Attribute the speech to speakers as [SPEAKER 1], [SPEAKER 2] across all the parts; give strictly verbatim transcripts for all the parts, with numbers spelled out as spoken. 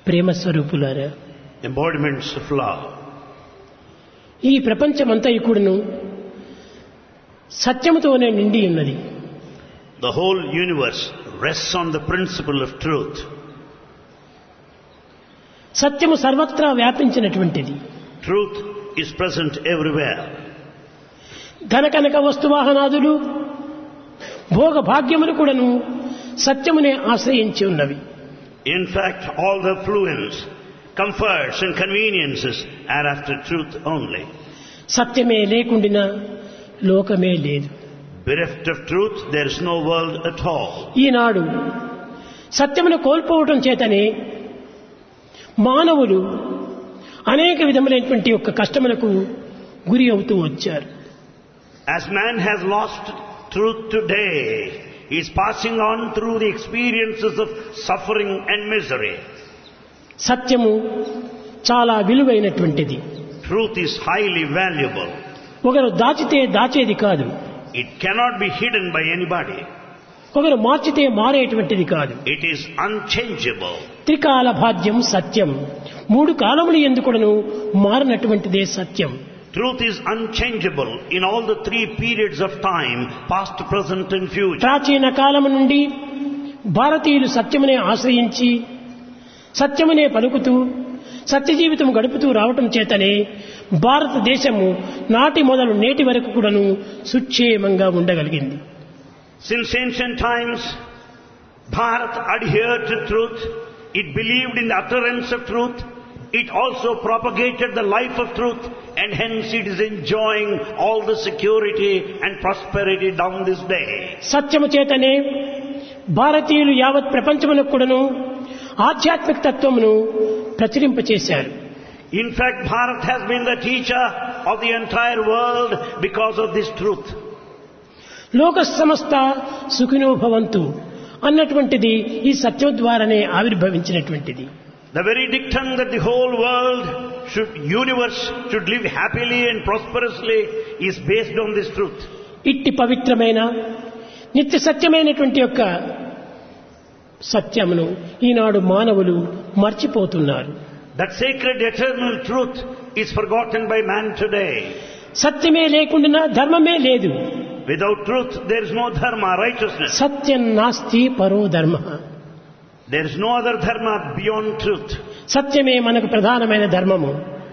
[SPEAKER 1] ప్రేమ స్వరూపులారా,
[SPEAKER 2] embodiments of love.
[SPEAKER 1] ఈ ప్రపంచమంతా కూడాను సత్యముతోనే నిండి ఉన్నది.
[SPEAKER 2] The whole universe rests on the principle of truth.
[SPEAKER 1] సత్యము సర్వత్రా వ్యాపించినటువంటిది.
[SPEAKER 2] Truth is present everywhere.
[SPEAKER 1] ధనకనక వస్తువాహనాదులు భోగ భాగ్యములు కూడాను సత్యమునే ఆశ్రయించి ఉన్నవి.
[SPEAKER 2] In fact, all the affluence, comforts and conveniences are after truth only.
[SPEAKER 1] సత్యమే లేకుండినా లోకమే లేదు.
[SPEAKER 2] Bereft of truth, there is no world at all.
[SPEAKER 1] ఈనాడు సత్యమును కోల్పోవటం చేతనే మానవులు అనేక విధములైనటువంటి యొక్క కష్టములకు గురి అవుతూ వచ్చారు.
[SPEAKER 2] As man has lost truth today, he is passing on through the experiences of suffering and misery.
[SPEAKER 1] సత్యము చాలా విలువైనటువంటిది.
[SPEAKER 2] Truth is highly valuable.
[SPEAKER 1] ఒకరు దాచితే దాచేది కాదు.
[SPEAKER 2] It cannot be hidden by anybody.
[SPEAKER 1] ఒకరు మార్చితే మారేటువంటిది కాదు.
[SPEAKER 2] It is unchangeable.
[SPEAKER 1] త్రికాల భాగ్యం సత్యం. మూడు కాలములు ఎందుకును మారినటువంటిదే సత్యం.
[SPEAKER 2] Truth is unchangeable in all the three periods of time, past, present and future.
[SPEAKER 1] ప్రాచీన కాలము నుండి భారతీయులు సత్యమునే ఆశ్రయించి సత్యమునే పలుకుతూ సత్య జీవితం గడుపుతూ రావటం చేతనే భారతదేశము నాటి మొదలు నేటి వరకు కూడాను సుక్షేమంగా ఉండగలిగింది.
[SPEAKER 2] Since ancient times, Bharat adhered to truth. It believed in the utterance of truth. It also propagated the life of truth, and hence it is enjoying all the security and prosperity down this day.
[SPEAKER 1] సత్యము చేతనే భారతీయులు యావత్ ప్రపంచమునకు కూడాను ఆధ్యాత్మిక తత్వమును ప్రచురింపచేశారు.
[SPEAKER 2] In fact, Bharat has been the teacher of the entire world because of this truth.
[SPEAKER 1] లోక సమస్త సుఖినో భవంతు అన్నటువంటిది ఈ సత్యం ద్వారానే ఆవిర్భవించినటువంటిది.
[SPEAKER 2] The very dictum that the whole world should, universe should live happily and prosperously is based on this truth.
[SPEAKER 1] ఇట్టి పవిత్రమైన నిత్య సత్యమైనటువంటి యొక్క సత్యమును ఈనాడు మానవులు మర్చిపోతున్నారు.
[SPEAKER 2] That sacred eternal truth is forgotten by man today.
[SPEAKER 1] సత్యమే లేకుండా ధర్మమే లేదు.
[SPEAKER 2] Without truth there is no dharma, righteousness.
[SPEAKER 1] సత్యం నాస్తి పరో ధర్మ.
[SPEAKER 2] There is no other dharma beyond truth.
[SPEAKER 1] సత్యమే మనకు ప్రధానమైన ధర్మము.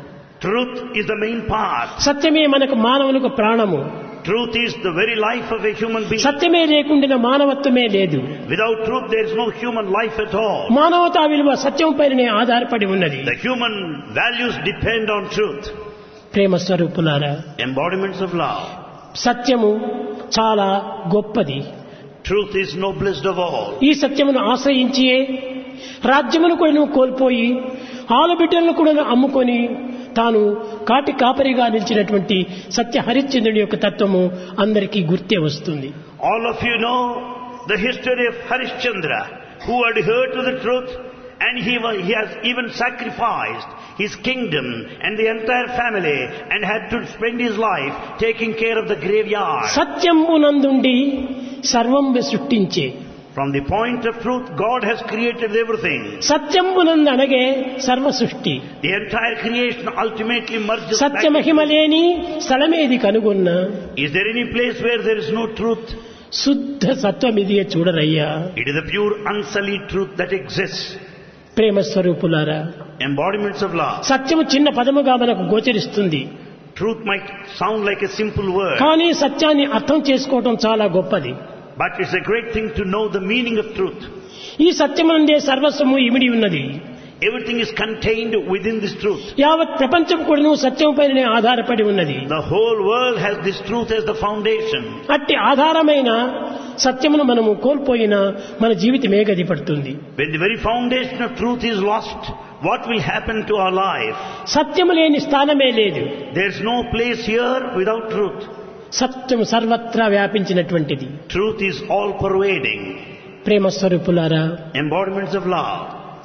[SPEAKER 2] Truth is the main part.
[SPEAKER 1] సత్యమే మనకు మానవులకు ప్రాణము.
[SPEAKER 2] Truth is the very life of a human being.
[SPEAKER 1] సత్యమే లేకుండా మానవత్వమే లేదు.
[SPEAKER 2] Without truth there is no human life at all.
[SPEAKER 1] మానవతా విలువ సత్యం పైనే ఆధారపడి ఉన్నది.
[SPEAKER 2] The human values depend on truth.
[SPEAKER 1] ప్రేమ స్వరూపులారా,
[SPEAKER 2] Embodiments of love.
[SPEAKER 1] సత్యము చాలా గొప్పది.
[SPEAKER 2] Truth is noblest of all.
[SPEAKER 1] ఈ సత్యమును ఆశ్రయించి రాజ్యమును కూడా కోల్పోయి ఆలబిడ్డలను కూడా అమ్ముకొని తాను కాటి కాపరిగా నిలిచినటువంటి సత్య హరిశ్చంద్రుని యొక్క తత్వము అందరికీ గుర్తే వస్తుంది.
[SPEAKER 2] All of you know the history of Harishchandra, who adhered to the truth, and he, was, he has even sacrificed his kingdom and the entire family and had to spend his life taking care of the graveyard.
[SPEAKER 1] సత్యమునందుండి సర్వం సృష్టించే.
[SPEAKER 2] From the point of truth, God has created everything.
[SPEAKER 1] సత్యమునందు అనగే సర్వ సృష్టి.
[SPEAKER 2] The entire creation ultimately merges.
[SPEAKER 1] సత్య మహిమ లేని స్థలమేది కనుగొన్న.
[SPEAKER 2] Is there any place where there is no truth?
[SPEAKER 1] శుద్ధ సత్వమిది చూడరయ్యా.
[SPEAKER 2] It is the pure unsullied truth that exists.
[SPEAKER 1] ప్రేమ స్వరూపులారా,
[SPEAKER 2] Embodiments of love.
[SPEAKER 1] సత్యము చిన్న పదముగా మనకు గోచరిస్తుంది.
[SPEAKER 2] Truth might sound like a simple word,
[SPEAKER 1] కానీ సత్యాన్ని అర్థం చేసుకోవటం చాలా గొప్పది.
[SPEAKER 2] but it's a great thing to know the meaning of truth.
[SPEAKER 1] ఈ సత్యమునందే సర్వస్వము ఇమిడి ఉన్నది.
[SPEAKER 2] Everything is contained within this truth.
[SPEAKER 1] యావత్ ప్రపంచం కూడాను సత్యం పైనే ఆధారపడి ఉన్నది.
[SPEAKER 2] The whole world has this truth as the foundation.
[SPEAKER 1] అట్టి ఆధారమైన సత్యమును మనము కోల్పోయినా మన జీవితమే గడిపడుతుంది.
[SPEAKER 2] When the very foundation of truth is lost, what will happen to our life?
[SPEAKER 1] సత్యము లేని స్థానమే లేదు.
[SPEAKER 2] There is no place here without truth.
[SPEAKER 1] సత్యము సర్వత్రా వ్యాపించినటువంటిది.
[SPEAKER 2] Truth is all pervading.
[SPEAKER 1] ప్రేమ స్వరూపులారా,
[SPEAKER 2] Embodiments of love.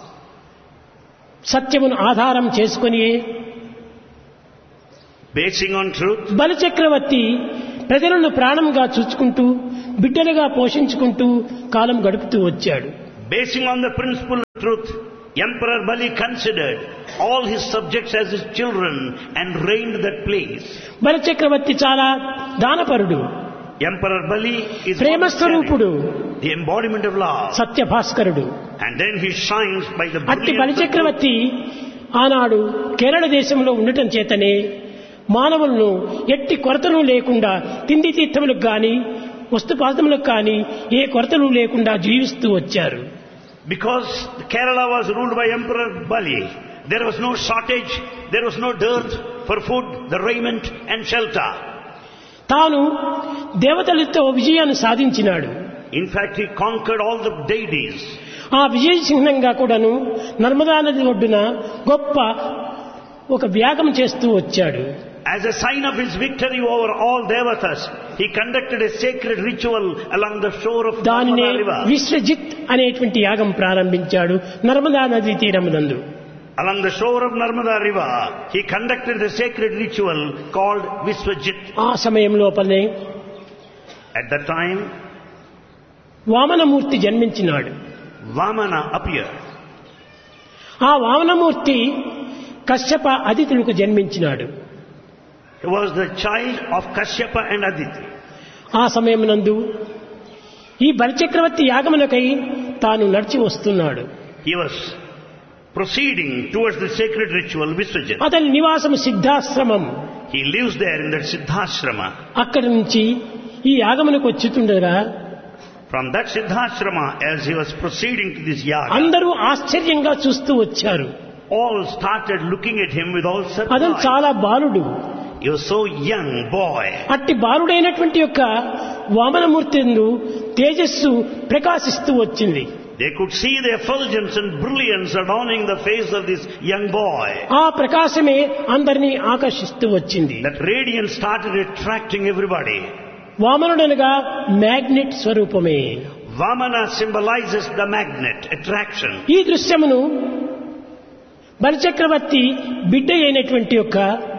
[SPEAKER 1] సత్యమును ఆధారం చేసుకొని
[SPEAKER 2] Basing on truth,
[SPEAKER 1] బలిచక్రవర్తి ప్రజలను ప్రాణంగా చూచుకుంటూ బిడ్డలుగా పోషించుకుంటూ కాలం గడుపుతూ వచ్చాడు.
[SPEAKER 2] basing on the principle of truth, Emperor Bali considered all his subjects as his children and reigned that place.
[SPEAKER 1] బలి చక్రవర్తి చాలా దానపరుడు,
[SPEAKER 2] Emperor Bali is
[SPEAKER 1] ప్రేమస్వరూపుడు,
[SPEAKER 2] the embodiment of love.
[SPEAKER 1] సత్యభాస్కరుడు.
[SPEAKER 2] And then he shines by the
[SPEAKER 1] అట్టి బలి
[SPEAKER 2] brilliance of truth.
[SPEAKER 1] చక్రవర్తి ఆనాడు కేరళ దేశంలో ఉండటం చేతనే మానవులను ఎట్టి కొరతలు లేకుండా తిండి తీర్థములకు కానీ వస్తుపాదములకు కానీ ఏ కొరతలు లేకుండా జీవిస్తూ వచ్చారు.
[SPEAKER 2] Because Kerala was ruled by Emperor Bali, there was no shortage, there was no dearth for food, the raiment and shelter.
[SPEAKER 1] తాను దేవతలతో విజయాన్ని సాధించినాడు.
[SPEAKER 2] In fact, he conquered all the deities.
[SPEAKER 1] ఆ విజయ చిహ్నంగా కూడాను నర్మదా నది ఒడ్డున గొప్ప ఒక వ్యాగం చేస్తూ వచ్చాడు.
[SPEAKER 2] As a sign of his victory over all devatas, he conducted a sacred ritual along the shore of
[SPEAKER 1] దానినే
[SPEAKER 2] Narmada river.
[SPEAKER 1] విశ్వజిత్ అనేటువంటి యాగం ప్రారంభించాడు నర్మదా నది తీరమునందు.
[SPEAKER 2] Along the shore of Narmada river, he conducted the sacred ritual called Viswajit.
[SPEAKER 1] ఆ సమయం లోపలనే
[SPEAKER 2] At that time,
[SPEAKER 1] Vamanamurthy జన్మించినాడు.
[SPEAKER 2] Vamana appeared.
[SPEAKER 1] ఆ Vamanamurthy Kashyapa అదితులకు జన్మించినాడు.
[SPEAKER 2] He was the child of Kashyapa and Aditi.
[SPEAKER 1] ఆ సమయమునందు ఈ బలిచక్రవర్తి యాగమునకై తాను నడిచి వస్తున్నాడు.
[SPEAKER 2] He was proceeding towards the sacred ritual Viswajit.
[SPEAKER 1] అతని నివాసం Siddhashramam.
[SPEAKER 2] He lives there in that Siddhashrama.
[SPEAKER 1] అక్కడి నుంచి ఈ యాగమునకు వచ్చుతుండగా
[SPEAKER 2] From that Siddhashrama, as he was proceeding to this yaga,
[SPEAKER 1] అందరూ ఆశ్చర్యంగా చూస్తూ వచ్చారు.
[SPEAKER 2] all started looking at him with all
[SPEAKER 1] అతను
[SPEAKER 2] surprise.
[SPEAKER 1] చాలా బాలుడు.
[SPEAKER 2] He was so young boy.
[SPEAKER 1] అట్టి బాలుడైనటువంటి యొక్క వామనమూర్తి యందు తేజస్సు ప్రకాశిస్తూ వచ్చింది.
[SPEAKER 2] They could see the effulgence and brilliance adorning the face of this young boy.
[SPEAKER 1] ఆ ప్రకాశమే అందరినీ ఆకర్షిస్తూ వచ్చింది.
[SPEAKER 2] That radiance started attracting everybody.
[SPEAKER 1] వామనుడనగా magnet స్వరూపమే.
[SPEAKER 2] Vamana symbolizes the magnet, attraction.
[SPEAKER 1] ఈ దృశ్యమును బలిచక్రవర్తి బిడ్డ అయినటువంటి యొక్క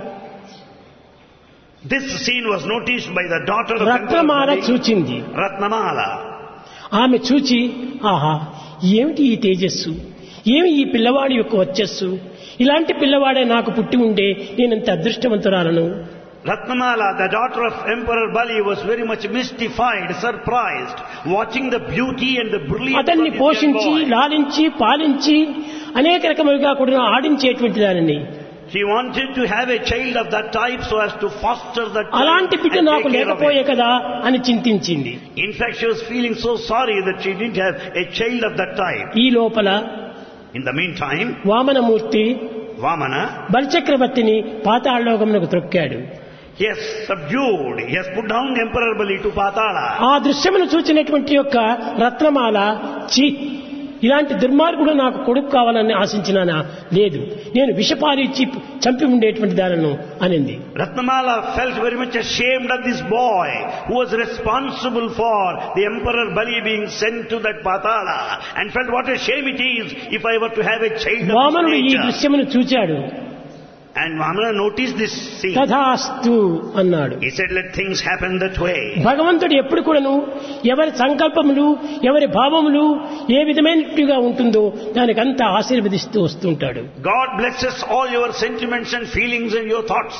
[SPEAKER 2] This scene was noticed by the daughter of Emperor
[SPEAKER 1] Ratnamala
[SPEAKER 2] Bali,
[SPEAKER 1] చూచింది.
[SPEAKER 2] Ratnamala.
[SPEAKER 1] ఆమె చూచి ఆహా ఏమిటి ఈ తేజస్సు, ఏమి ఈ పిల్లవాడి యొక్క వచ్చస్సు, ఇలాంటి పిల్లవాడే నాకు పుట్టి ఉండే నేనంత అదృష్టవంతురాలను.
[SPEAKER 2] Ratnamala, the daughter of Emperor Bali, was very much mystified, surprised, watching the beauty and the brilliance of
[SPEAKER 1] అతన్ని
[SPEAKER 2] this young
[SPEAKER 1] పోషించి
[SPEAKER 2] boy.
[SPEAKER 1] లాలించి పాలించి అనేక రకములుగా కూడా ఆడించేటువంటి దానిని,
[SPEAKER 2] She wanted to have a child of that type so as to foster that child
[SPEAKER 1] అలాంటి
[SPEAKER 2] and
[SPEAKER 1] బిడ్డ
[SPEAKER 2] take
[SPEAKER 1] నాకు
[SPEAKER 2] care of
[SPEAKER 1] లేకపోయే
[SPEAKER 2] it.
[SPEAKER 1] కదా అని చింతించింది.
[SPEAKER 2] In fact, she was feeling so sorry that she didn't have a child of that type.
[SPEAKER 1] ఈ లోపల
[SPEAKER 2] In the meantime,
[SPEAKER 1] Vamanamurthy
[SPEAKER 2] Vamana,
[SPEAKER 1] బలిచక్రవర్తిని పాతాళలోకమునకు త్రొక్కాడు.
[SPEAKER 2] he has subdued, he has put down Emperor Bali to Patala.
[SPEAKER 1] ఆ దృశ్యమును చూచినటువంటి యొక్క రత్నమాల చి ఇలాంటి దుర్మార్గుడు నాకు కొడుకు కావాలని ఆశించినానా, లేదు నేను విషపాలు ఇచ్చి చంపి ఉండేటువంటి దానను అనింది.
[SPEAKER 2] Ratnamala felt very much ashamed of this boy who was responsible for the Emperor Bali being sent to that Patala, and felt what a shame it is if I were to have a child of
[SPEAKER 1] Vamanudu
[SPEAKER 2] this
[SPEAKER 1] ఈ
[SPEAKER 2] nature.
[SPEAKER 1] దృశ్యమును చూచాడు.
[SPEAKER 2] And Vamana noticed this scene.
[SPEAKER 1] తథాస్తు అన్నాడు.
[SPEAKER 2] He said, let things happen that way.
[SPEAKER 1] భగవంతుడు ఎప్పుడు కూడాను ఎవరి సంకల్పములు ఎవరి భావములు ఏ విధమైనట్టుగా ఉంటుందో దానికంతా ఆశీర్వదిస్తూ వస్తుంటాడు.
[SPEAKER 2] God blesses all your sentiments and feelings and your thoughts.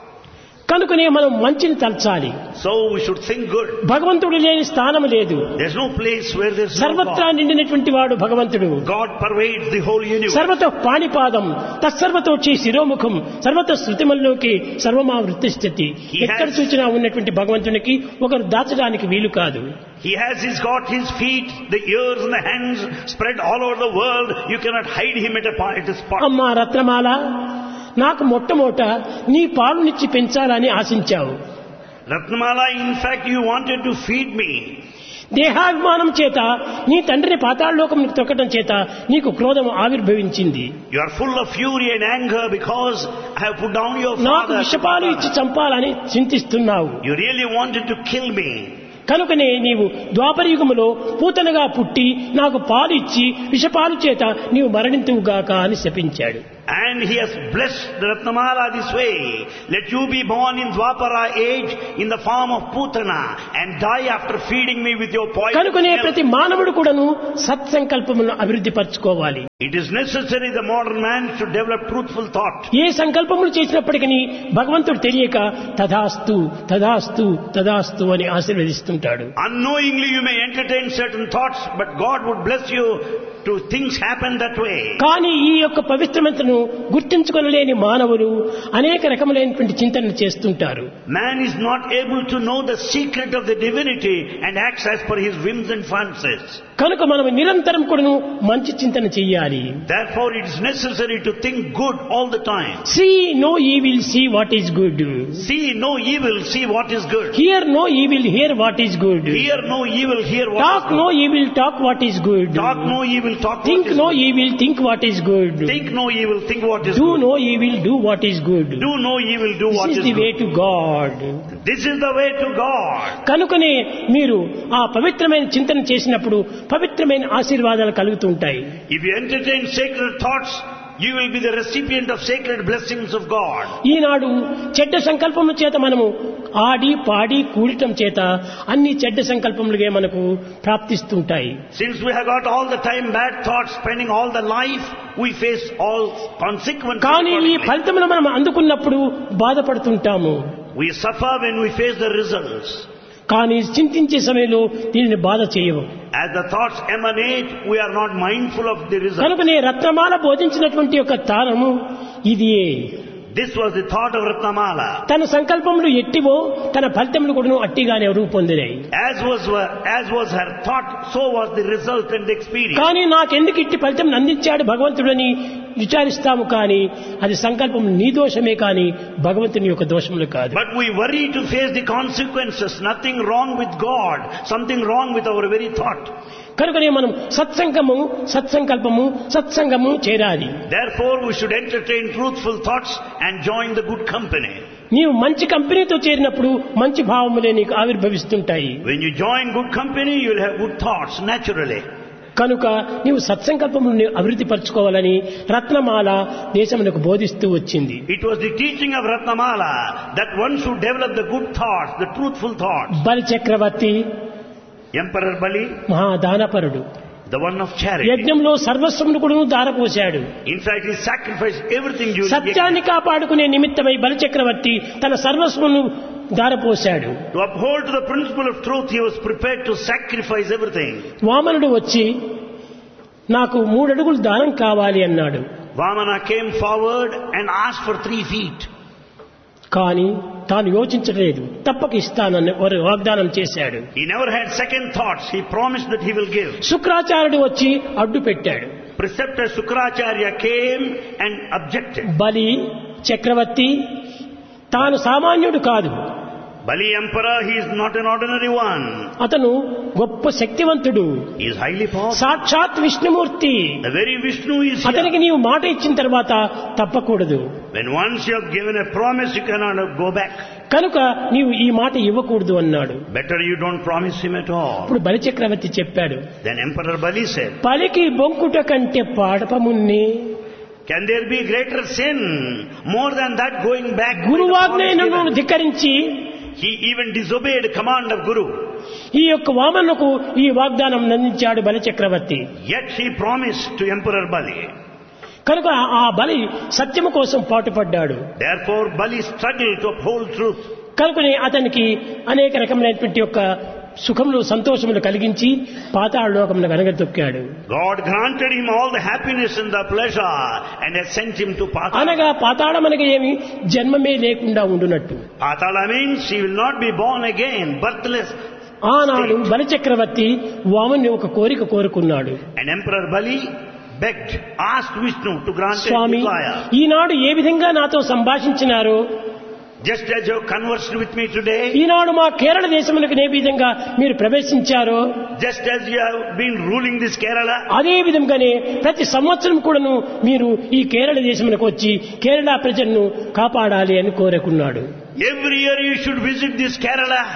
[SPEAKER 1] కనుకనే మనం మంచిని తలచాలి.
[SPEAKER 2] So we should think good.
[SPEAKER 1] భగవంతుడు లేని స్థానం లేదు.
[SPEAKER 2] There's no place where there's no
[SPEAKER 1] సర్వత్రా
[SPEAKER 2] God.
[SPEAKER 1] నిండినటువంటి వాడు భగవంతుడు.
[SPEAKER 2] God pervades the whole universe.
[SPEAKER 1] సర్వతో పాణిపాదం తత్సర్వతోచి శిరోముఖం సర్వత శృతిమల్లోకి సర్వమా వృత్తిస్థితి. ఎక్కడ చూచినా ఉన్నటువంటి భగవంతునికి ఒకరు దాచడానికి వీలు కాదు.
[SPEAKER 2] He has he's got his feet, the ears and the hands spread all over the world. You cannot hide him at a, pa- at a spot.
[SPEAKER 1] అమ్మా రత్నమాల, నాకు మొట్టమొదట నీ పాలునిచ్చి పెంచాలని ఆశించావు.
[SPEAKER 2] Ratnamala, in fact, you wanted to feed me.
[SPEAKER 1] దేహాభిమానం చేత నీ తండ్రిని పాతాళలోకం తొక్కడం చేత నీకు క్రోధం ఆవిర్భవించింది.
[SPEAKER 2] You are full of fury and anger because I have put down your
[SPEAKER 1] నాకు
[SPEAKER 2] father.
[SPEAKER 1] విషపాలు ఇచ్చి చంపాలని చింతిస్తున్నావు.
[SPEAKER 2] You really wanted to kill me.
[SPEAKER 1] కనుకనే నీవు ద్వాపరయుగములో పూతనగా పుట్టి నాకు పాలు ఇచ్చి విషపాలు చేత నీవు మరణింతువుగాక అని శపించాడు.
[SPEAKER 2] And he has blessed the Ratnamala this way. Let you be born in Dwapara age in the form of Putana and die after feeding me with your poison.
[SPEAKER 1] కనుకనే ప్రతి మానవుడు కూడాను సత్సంకల్పములను అభివృద్ధి పరచుకోవాలి.
[SPEAKER 2] It is necessary the modern man should develop truthful thought.
[SPEAKER 1] ఏ సంకల్పములు చేసినప్పటికీ భగవంతుడు తెలియక తథాస్తు తథాస్తు తథాస్తు అని ఆశీర్వదిస్తుంటాడు.
[SPEAKER 2] Unknowingly you may entertain certain thoughts, but God would bless you to things happen that way.
[SPEAKER 1] కానీ ఈ యొక్క పవిత్రమంతను గుర్తించుకొనలేని మానవులు అనేక రకములైనటువంటి చింతనలు చేస్తుంటారు.
[SPEAKER 2] Man is not able to know the secret of the divinity and acts as per his whims and fancies.
[SPEAKER 1] కనుక మనం నిరంతరం కూడాను మంచి చింతన చెయ్యాలి.
[SPEAKER 2] Therefore it is necessary to think good all the time.
[SPEAKER 1] See no evil, see what is good.
[SPEAKER 2] See no evil, see what is good.
[SPEAKER 1] Hear no evil, hear what is good.
[SPEAKER 2] Hear no evil, hear what
[SPEAKER 1] Talk
[SPEAKER 2] is good.
[SPEAKER 1] no evil, talk what is good.
[SPEAKER 2] Talk no evil, talk
[SPEAKER 1] Think
[SPEAKER 2] what is
[SPEAKER 1] no
[SPEAKER 2] good.
[SPEAKER 1] evil, think what is good.
[SPEAKER 2] Think no evil, think what is
[SPEAKER 1] Do
[SPEAKER 2] good.
[SPEAKER 1] no evil, do what is good.
[SPEAKER 2] Do no evil, do what
[SPEAKER 1] This
[SPEAKER 2] is
[SPEAKER 1] is the way
[SPEAKER 2] good.
[SPEAKER 1] to God.
[SPEAKER 2] This is the way to God.
[SPEAKER 1] కనుకనే మీరు ఆ పవిత్రమైన చింతన చేసినప్పుడు పవిత్రమైన ఆశీర్వాదాలు కలుగుతుంటాయి.
[SPEAKER 2] If you entertain sacred thoughts, you will be the recipient of sacred blessings of God.
[SPEAKER 1] ఈనాడు చెడ్డ సంకల్పముల చేత మనము ఆడి పాడి కూడటం చేత అన్ని చెడ్డ సంకల్పములుగా మనకు ప్రాప్తిస్తుంటాయి.
[SPEAKER 2] Since we have got all the time bad thoughts, spending all the life, we face all consequences.
[SPEAKER 1] కానీ ఈ
[SPEAKER 2] accordingly.
[SPEAKER 1] ఫలితములు మనం అందుకున్నప్పుడు బాధపడుతుంటాము.
[SPEAKER 2] We suffer when we face the results.
[SPEAKER 1] కానీ చింతించే సమయంలో దీనిని బాధ చేయము.
[SPEAKER 2] As the thoughts emanate, we are not mindful of the results.
[SPEAKER 1] కనుకనే రత్నమాల బోధించినటువంటి యొక్క తారము ఇదియే.
[SPEAKER 2] This was the thought of Ratnamala.
[SPEAKER 1] తన సంకల్పములు ఎట్టివో తన ఫలితములు కూడా అట్టిగానే రూపొందినాయి.
[SPEAKER 2] As was as was her thought, so was the result and the experience.
[SPEAKER 1] కానీ నాకెందుకు ఇట్టి ఫలితం అందించాడు భగవంతుడని విచారిస్తాము. కానీ అది సంకల్పం నీ దోషమే కానీ భగవంతుని యొక్క దోషములు కాదు.
[SPEAKER 2] But we worry to face the consequences. Nothing wrong with God. Something wrong with our very thought.
[SPEAKER 1] కనుకనే మనం సత్సంగము సత్సంకల్పము సత్సంగము చేరాలి.
[SPEAKER 2] Therefore we should entertain truthful thoughts and join the good company.
[SPEAKER 1] నీవు మంచి కంపెనీతో చేరినప్పుడు మంచి భావములే నీకు ఆవిర్భవిస్తుంటాయి.
[SPEAKER 2] When you join good company, you will have good thoughts naturally.
[SPEAKER 1] కనుక నీవు సత్సంకల్పమును అభివృద్ధి పరచుకోవాలని రత్నమాల దేశమునకు బోధిస్తూ వచ్చింది.
[SPEAKER 2] It was the teaching of Ratnamala that one should develop the good thoughts, the truthful thoughts.
[SPEAKER 1] బలి చక్రవర్తి
[SPEAKER 2] Emperor Bali,
[SPEAKER 1] మహాదానపరుడు,
[SPEAKER 2] the one of charity.
[SPEAKER 1] యజ్ఞంలో సర్వస్వమును కూడా దారపోశాడు.
[SPEAKER 2] In fact, he sacrificed everything during the
[SPEAKER 1] సత్యాన్ని కాపాడుకునే నిమిత్తమై బలి చక్రవర్తి తన సర్వస్వమును దారపోశాడు.
[SPEAKER 2] To uphold to the principle of truth, he was prepared to sacrifice everything.
[SPEAKER 1] వామనుడు వచ్చి నాకు మూడడుగులు దానం కావాలి అన్నాడు.
[SPEAKER 2] Vamana came forward and asked for three feet.
[SPEAKER 1] కానీ తాను యోచించలేదు. తప్పక ఇస్తానని వారు వాగ్దానం చేశాడు.
[SPEAKER 2] He never had second thoughts. He promised that he will give.
[SPEAKER 1] శుక్రాచార్యుడు వచ్చి అడ్డు పెట్టాడు.
[SPEAKER 2] Preceptor Sukracharya came and objected.
[SPEAKER 1] బలి చక్రవర్తి తాను సామాన్యుడు కాదు.
[SPEAKER 2] Bali Emperor, he is not an ordinary one.
[SPEAKER 1] అతను గొప్ప శక్తివంతుడు.
[SPEAKER 2] He is highly powerful.
[SPEAKER 1] సాక్షాత్ Vishnumurthy.
[SPEAKER 2] The very Vishnu is
[SPEAKER 1] అతనికి
[SPEAKER 2] here.
[SPEAKER 1] నీవు మాట ఇచ్చిన తర్వాత తప్పకూడదు.
[SPEAKER 2] When once you have given a promise, you cannot go back.
[SPEAKER 1] కనుక నీవు ఈ మాట ఇవ్వకూడదు అన్నాడు.
[SPEAKER 2] Better you don't promise him at all.
[SPEAKER 1] ఇప్పుడు బలి చక్రవర్తి చెప్పాడు,
[SPEAKER 2] Then Emperor Bali said,
[SPEAKER 1] పలికి బొంకుట కంటే పాడపమున్ని
[SPEAKER 2] can there be greater sin more than that going back? with the
[SPEAKER 1] గురువాజ్ఞను
[SPEAKER 2] promise given?
[SPEAKER 1] ధిక్కరించి
[SPEAKER 2] He even disobeyed command of Guru.
[SPEAKER 1] ఈ యొక్క వామనకు ఈ వాగ్దానం అందించాడు బలి చక్రవర్తి.
[SPEAKER 2] Yet he promised to Emperor Bali.
[SPEAKER 1] కనుక ఆ బలి సత్యము కోసం పాటుపడ్డాడు.
[SPEAKER 2] Therefore Bali struggled to uphold truth.
[SPEAKER 1] కనుకనే అతనికి అనేక రకమైనటువంటి యొక్క సుఖములు సంతోషములు కలిగించి పాతాళ లోకమునకు అనగతొక్కాడు.
[SPEAKER 2] God granted him all the happiness and the pleasure and has sent him to Patala.
[SPEAKER 1] అనగా పాతాళం అనగా ఏమి జన్మమే లేకుండా ఉండునట్టు.
[SPEAKER 2] Patala means he will not be born again, birthless.
[SPEAKER 1] ఆనాడు బలి చక్రవర్తి వామని ఒక కోరిక కోరుకున్నాడు.
[SPEAKER 2] And Emperor Bali begged, asked Vishnu to grant his
[SPEAKER 1] Swamy,
[SPEAKER 2] desire.
[SPEAKER 1] ఈనాడు ఏ విధంగా నాతో సంభాషించినారో
[SPEAKER 2] Just as you have conversed with me today,
[SPEAKER 1] ఈనాడు మా కేరళ దేశములకు ఏ విధంగా మీరు ప్రవేశించారో
[SPEAKER 2] just as you have been ruling this Kerala,
[SPEAKER 1] అదే విధంగానే ప్రతి సంవత్సరం కూడాను మీరు ఈ కేరళ దేశములకు వచ్చి కేరళ ప్రజలను కాపాడాలి అని కోరుకున్నాడు.
[SPEAKER 2] every year you should visit this Kerala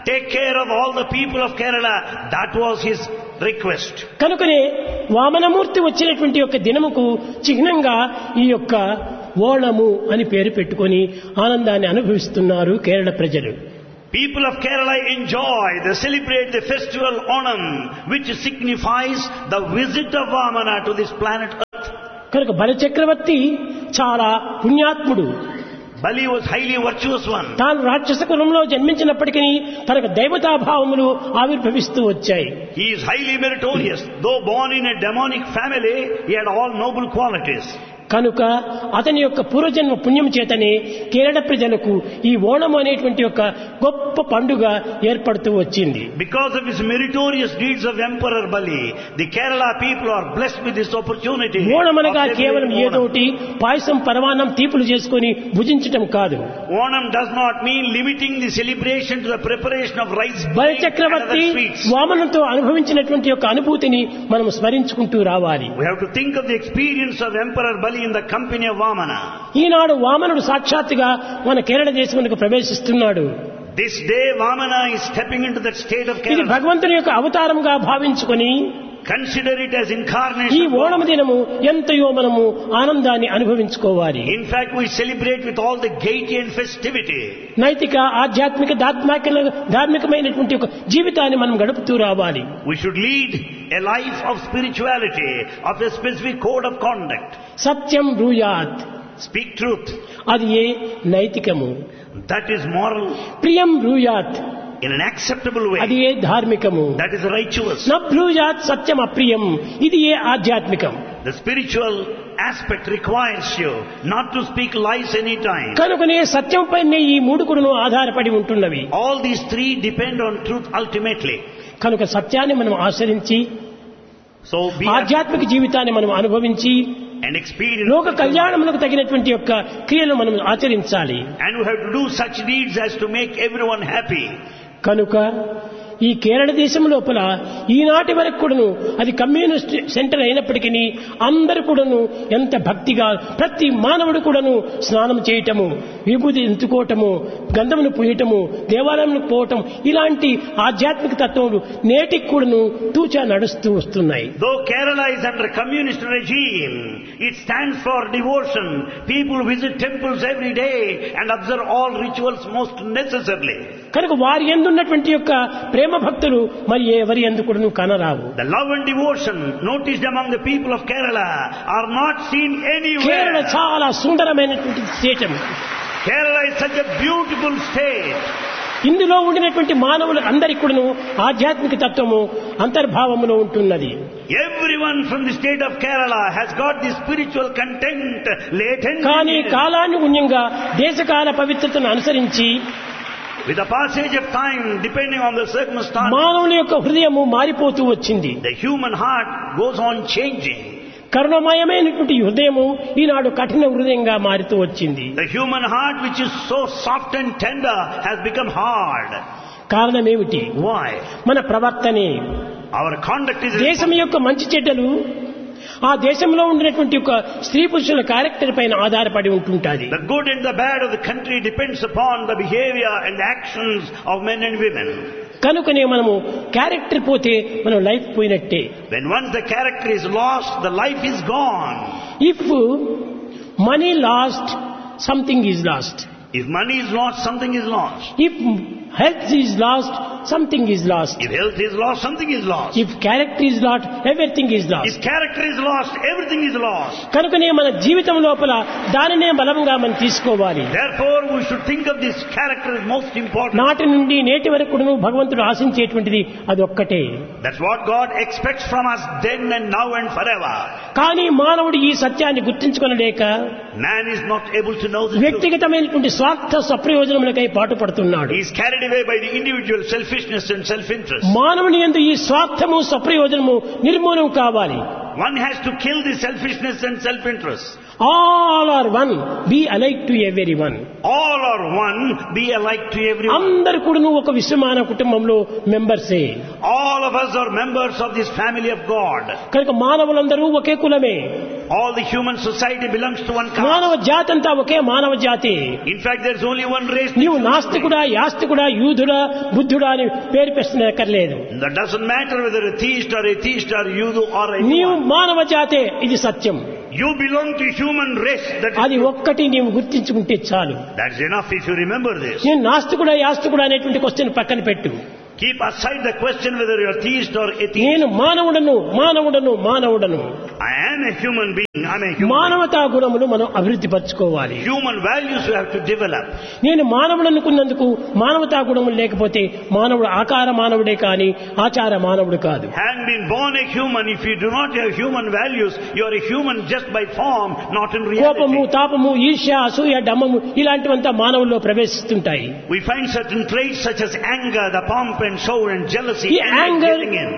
[SPEAKER 2] take care of all the people of Kerala. That was his request.
[SPEAKER 1] కనుకనే వామనమూర్తి వచ్చినటువంటి యొక్క దినముకు చిహ్నంగా ఈ యొక్క ఓణము అని పేరు పెట్టుకొని ఆనందాన్ని అనుభవిస్తున్నారు కేరళ ప్రజలు.
[SPEAKER 2] People of Kerala enjoy, they celebrate the festival Onam, which signifies the visit of Vamana to this planet Earth.
[SPEAKER 1] కనుక బలిచక్రవర్తి చాలా పుణ్యాత్ముడు.
[SPEAKER 2] Bali was highly virtuous one.
[SPEAKER 1] తాను రాక్షస కులంలో జన్మించినప్పటికీ తనకు దైవతాభావములు ఆవిర్భవిస్తూ వచ్చాయి.
[SPEAKER 2] He is highly meritorious. Though born in a demonic family, he had all noble qualities.
[SPEAKER 1] కనుక అతని యొక్క పూర్వజన్మ పుణ్యం చేతనే కేరళ ప్రజలకు ఈ ఓణం అనేటువంటి ఒక గొప్ప పండుగ ఏర్పడుతూ వచ్చింది.
[SPEAKER 2] Because of his meritorious deeds of Emperor Bali, the Kerala people are blessed with this opportunity.
[SPEAKER 1] Onam అనగా కేవలం ఏదోటి పాయసం పరమాన్నం తీపులు చేసుకొని భుజించటం కాదు.
[SPEAKER 2] Onam does not mean limiting the celebration to the preparation of rice
[SPEAKER 1] బలి చక్రవర్తి వామనంతో అనుభవించినటువంటి యొక్క అనుభూతిని మనం స్మరించుకుంటూ రావాలి.
[SPEAKER 2] We have to think of the experience of Emperor Bali in the company of Vamana.
[SPEAKER 1] ఈనాడు వామనుడు సాక్షాత్తుగా మన కేరళ దేశమునకు ప్రవేశిస్తున్నాడు.
[SPEAKER 2] This day Vamana is stepping into that state of
[SPEAKER 1] ఇది
[SPEAKER 2] Kerala.
[SPEAKER 1] భగవంతుని యొక్క అవతారంగా భావించుకొని
[SPEAKER 2] Consider it as
[SPEAKER 1] ఈ
[SPEAKER 2] incarnation.
[SPEAKER 1] ఓణము దినము ఎంతయో మనము ఆనందాన్ని అనుభవించుకోవాలి.
[SPEAKER 2] In fact, we celebrate with all the gaiety and festivity.
[SPEAKER 1] నైతిక ఆధ్యాత్మిక దాత్మిక ధార్మికమైనటువంటి ఒక జీవితాన్ని మనం గడుపుతూ రావాలి.
[SPEAKER 2] We should lead a life of spirituality, of a specific code of conduct.
[SPEAKER 1] Satyam బ్రూయాత్,
[SPEAKER 2] Speak truth.
[SPEAKER 1] అది ఏ నైతికము.
[SPEAKER 2] That is moral.
[SPEAKER 1] ప్రియం బ్రూయాత్,
[SPEAKER 2] In an acceptable
[SPEAKER 1] అది
[SPEAKER 2] way.
[SPEAKER 1] A ధార్మికము.
[SPEAKER 2] That is righteous.
[SPEAKER 1] న బ్రూయాత్ సత్యం అప్రియం, ఇది ఏ ఆధ్యాత్మికం.
[SPEAKER 2] The spiritual aspect requires you not to speak lies any time.
[SPEAKER 1] కనుకనే సత్యం పైనే ఈ మూడు కూడాను ఆధారపడి ఉంటున్నవి.
[SPEAKER 2] All these three depend on truth ultimately.
[SPEAKER 1] కనుక సత్యాన్ని మనం ఆచరించి
[SPEAKER 2] So be
[SPEAKER 1] ఆధ్యాత్మిక జీవితాన్ని మనం అనుభవించి
[SPEAKER 2] and experience.
[SPEAKER 1] లోక కళ్యాణములకు తగినటువంటి యొక్క క్రియలు మనం ఆచరించాలి.
[SPEAKER 2] And we have to do such deeds as to make everyone happy.
[SPEAKER 1] కనుక ఈ కేరళ దేశం లోపల ఈనాటి వరకు కూడాను అది కమ్యూనిస్ట్ సెంటర్ అయినప్పటికీ అందరూ కూడాను ఎంత భక్తిగా ప్రతి మానవుడు కూడాను స్నానం చేయటము, విభూతి ఎంచుకోవటము, గంధమును పూయటము, దేవాలయంలో పోవటం, ఇలాంటి ఆధ్యాత్మిక తత్వములు నేటికి కూడాను తూచా నడుస్తూ వస్తున్నాయి.
[SPEAKER 2] Though Kerala is under communist regime, it stands for devotion. People visit temples every day and observe all rituals most necessarily.
[SPEAKER 1] కనుక వారి యందు ఉన్నటువంటి యొక్క ప్రేమ భక్తులు మరి ఎవరి యందు కూడాను కనరావు.
[SPEAKER 2] The love and devotion noticed among the people of Kerala are not seen
[SPEAKER 1] Kerala
[SPEAKER 2] anywhere.
[SPEAKER 1] చాలా సుందరమైనటువంటి దేశం.
[SPEAKER 2] Kerala is such a beautiful state.
[SPEAKER 1] ఇందులో ఉండినటువంటి మానవులు అందరికీ కూడాను ఆధ్యాత్మిక తత్వము అంతర్భావములో ఉంటున్నది.
[SPEAKER 2] Everyone from the state of Kerala has got the spiritual content latent.
[SPEAKER 1] కానీ
[SPEAKER 2] in it.
[SPEAKER 1] కాలానుగుణ్యంగా దేశకాల పవిత్రతను అనుసరించి
[SPEAKER 2] With the passage of time, depending on the circumstances,
[SPEAKER 1] మానవుని యొక్క హృదయము మారిపోతూ వచ్చింది.
[SPEAKER 2] the human heart goes on changing.
[SPEAKER 1] కరుణమయమైనటువంటి హృదయము ఈనాడు కఠిన హృదయంగా మారుతూ వచ్చింది.
[SPEAKER 2] The human heart, which is so soft and tender, has become hard.
[SPEAKER 1] కారణమేమిటి?
[SPEAKER 2] Why?
[SPEAKER 1] మన ప్రవర్తనే.
[SPEAKER 2] Our conduct is
[SPEAKER 1] దేశం యొక్క మంచి చెడ్డలు ఆ దేశంలో ఉండినటువంటి ఒక స్త్రీ పురుషుల క్యారెక్టర్ పైన ఆధారపడి ఉంటుంటాది.
[SPEAKER 2] the good and the bad of the country depends upon the behavior and the actions of men and women.
[SPEAKER 1] కనుకనే మనము క్యారెక్టర్ పోతే మనం లైఫ్ పోయినట్టే.
[SPEAKER 2] When once the character is lost, the life is gone.
[SPEAKER 1] If money last, something is lost.
[SPEAKER 2] If money is lost, something is lost.
[SPEAKER 1] If health is lost, something is lost.
[SPEAKER 2] If health is lost, something is lost.
[SPEAKER 1] If character is lost, everything is
[SPEAKER 2] If
[SPEAKER 1] lost.
[SPEAKER 2] character is lost, everything is lost.
[SPEAKER 1] కనుకనే మన జీవితం లోపల దానినే బలంగా మనం తీసుకోవాలి.
[SPEAKER 2] Therefore, we should think of this character as most important.
[SPEAKER 1] నాటి నుండి నేటి వరకు కూడాను భగవంతుడు ఆశించేటువంటిది అది ఒక్కటే.
[SPEAKER 2] That's what God expects from us then and now and forever.
[SPEAKER 1] కానీ మానవుడు ఈ సత్యాన్ని గుర్తించుకొనలేక
[SPEAKER 2] Man is not able to know the truth.
[SPEAKER 1] వ్యక్తిగతమైనటువంటి స్వార్థ స్వప్రయోజనములకై పాటుపడుతున్నాడు.
[SPEAKER 2] He is carried away by the individual selfishness and self-interest.
[SPEAKER 1] మానవుని యందు ఈ స్వార్థము స్వప్రయోజనము నిర్మూలన కావాలి.
[SPEAKER 2] One has to kill the selfishness and self-interest.
[SPEAKER 1] All are one, be alike to everyone.
[SPEAKER 2] All are one, be alike to everyone.
[SPEAKER 1] అందరూ కూడాను ఒక విశ్వమాన కుటుంబంలో మెంబర్సే.
[SPEAKER 2] All of us are members of this family of God.
[SPEAKER 1] కనుక మానవులందరూ ఒకే కులమే.
[SPEAKER 2] All the human society belongs to one
[SPEAKER 1] మానవ
[SPEAKER 2] caste.
[SPEAKER 1] జాతి అంతా ఒకే మానవ జాతి.
[SPEAKER 2] In fact, there's only one race.
[SPEAKER 1] నీవు నాస్తికుడా, యాస్తికుడా, యూదుడా, బుద్ధుడా అని పేరు పెట్టనక్కర్లేదు.
[SPEAKER 2] That doesn't matter whether a theist or atheist or Yudu or
[SPEAKER 1] నీవు
[SPEAKER 2] anyone.
[SPEAKER 1] మానవ జాతే, ఇది సత్యం.
[SPEAKER 2] You belong to human race. That
[SPEAKER 1] అది
[SPEAKER 2] is,
[SPEAKER 1] ఒక్కటి నీవు గుర్తించుకుంటే చాలు.
[SPEAKER 2] that's enough if you remember this.
[SPEAKER 1] నేను నాస్తికుడా, యాస్తికుడా అనేటువంటి క్వశ్చన్ పక్కన పెట్టు.
[SPEAKER 2] Keep aside the question whether you're theist or atheist.
[SPEAKER 1] నేను మానవుడను, మానవుడను, మానవుడను.
[SPEAKER 2] I am a human being. I'm a human.
[SPEAKER 1] మానవతా గుణములు మనం అభివృద్ధి పరచుకోవాలి.
[SPEAKER 2] Human values you have to develop.
[SPEAKER 1] నేను మానవుడు అనుకున్నందుకు మానవతా గుణములు లేకపోతే మానవుడు ఆకార మానవుడే కాని ఆచార మానవుడు కాదు.
[SPEAKER 2] Having been born a human, if you do not have human values, you are a human just by form, not in
[SPEAKER 1] కోపము,
[SPEAKER 2] reality.
[SPEAKER 1] తాపము, ఈర్ష్య, అసూయ, డమ్మము ఇలాంటివంతా మానవుల్లో ప్రవేశిస్తుంటాయి.
[SPEAKER 2] We find certain traits such as anger, the pomp and show and jealousy,
[SPEAKER 1] ఈ
[SPEAKER 2] and
[SPEAKER 1] anger-
[SPEAKER 2] getting in.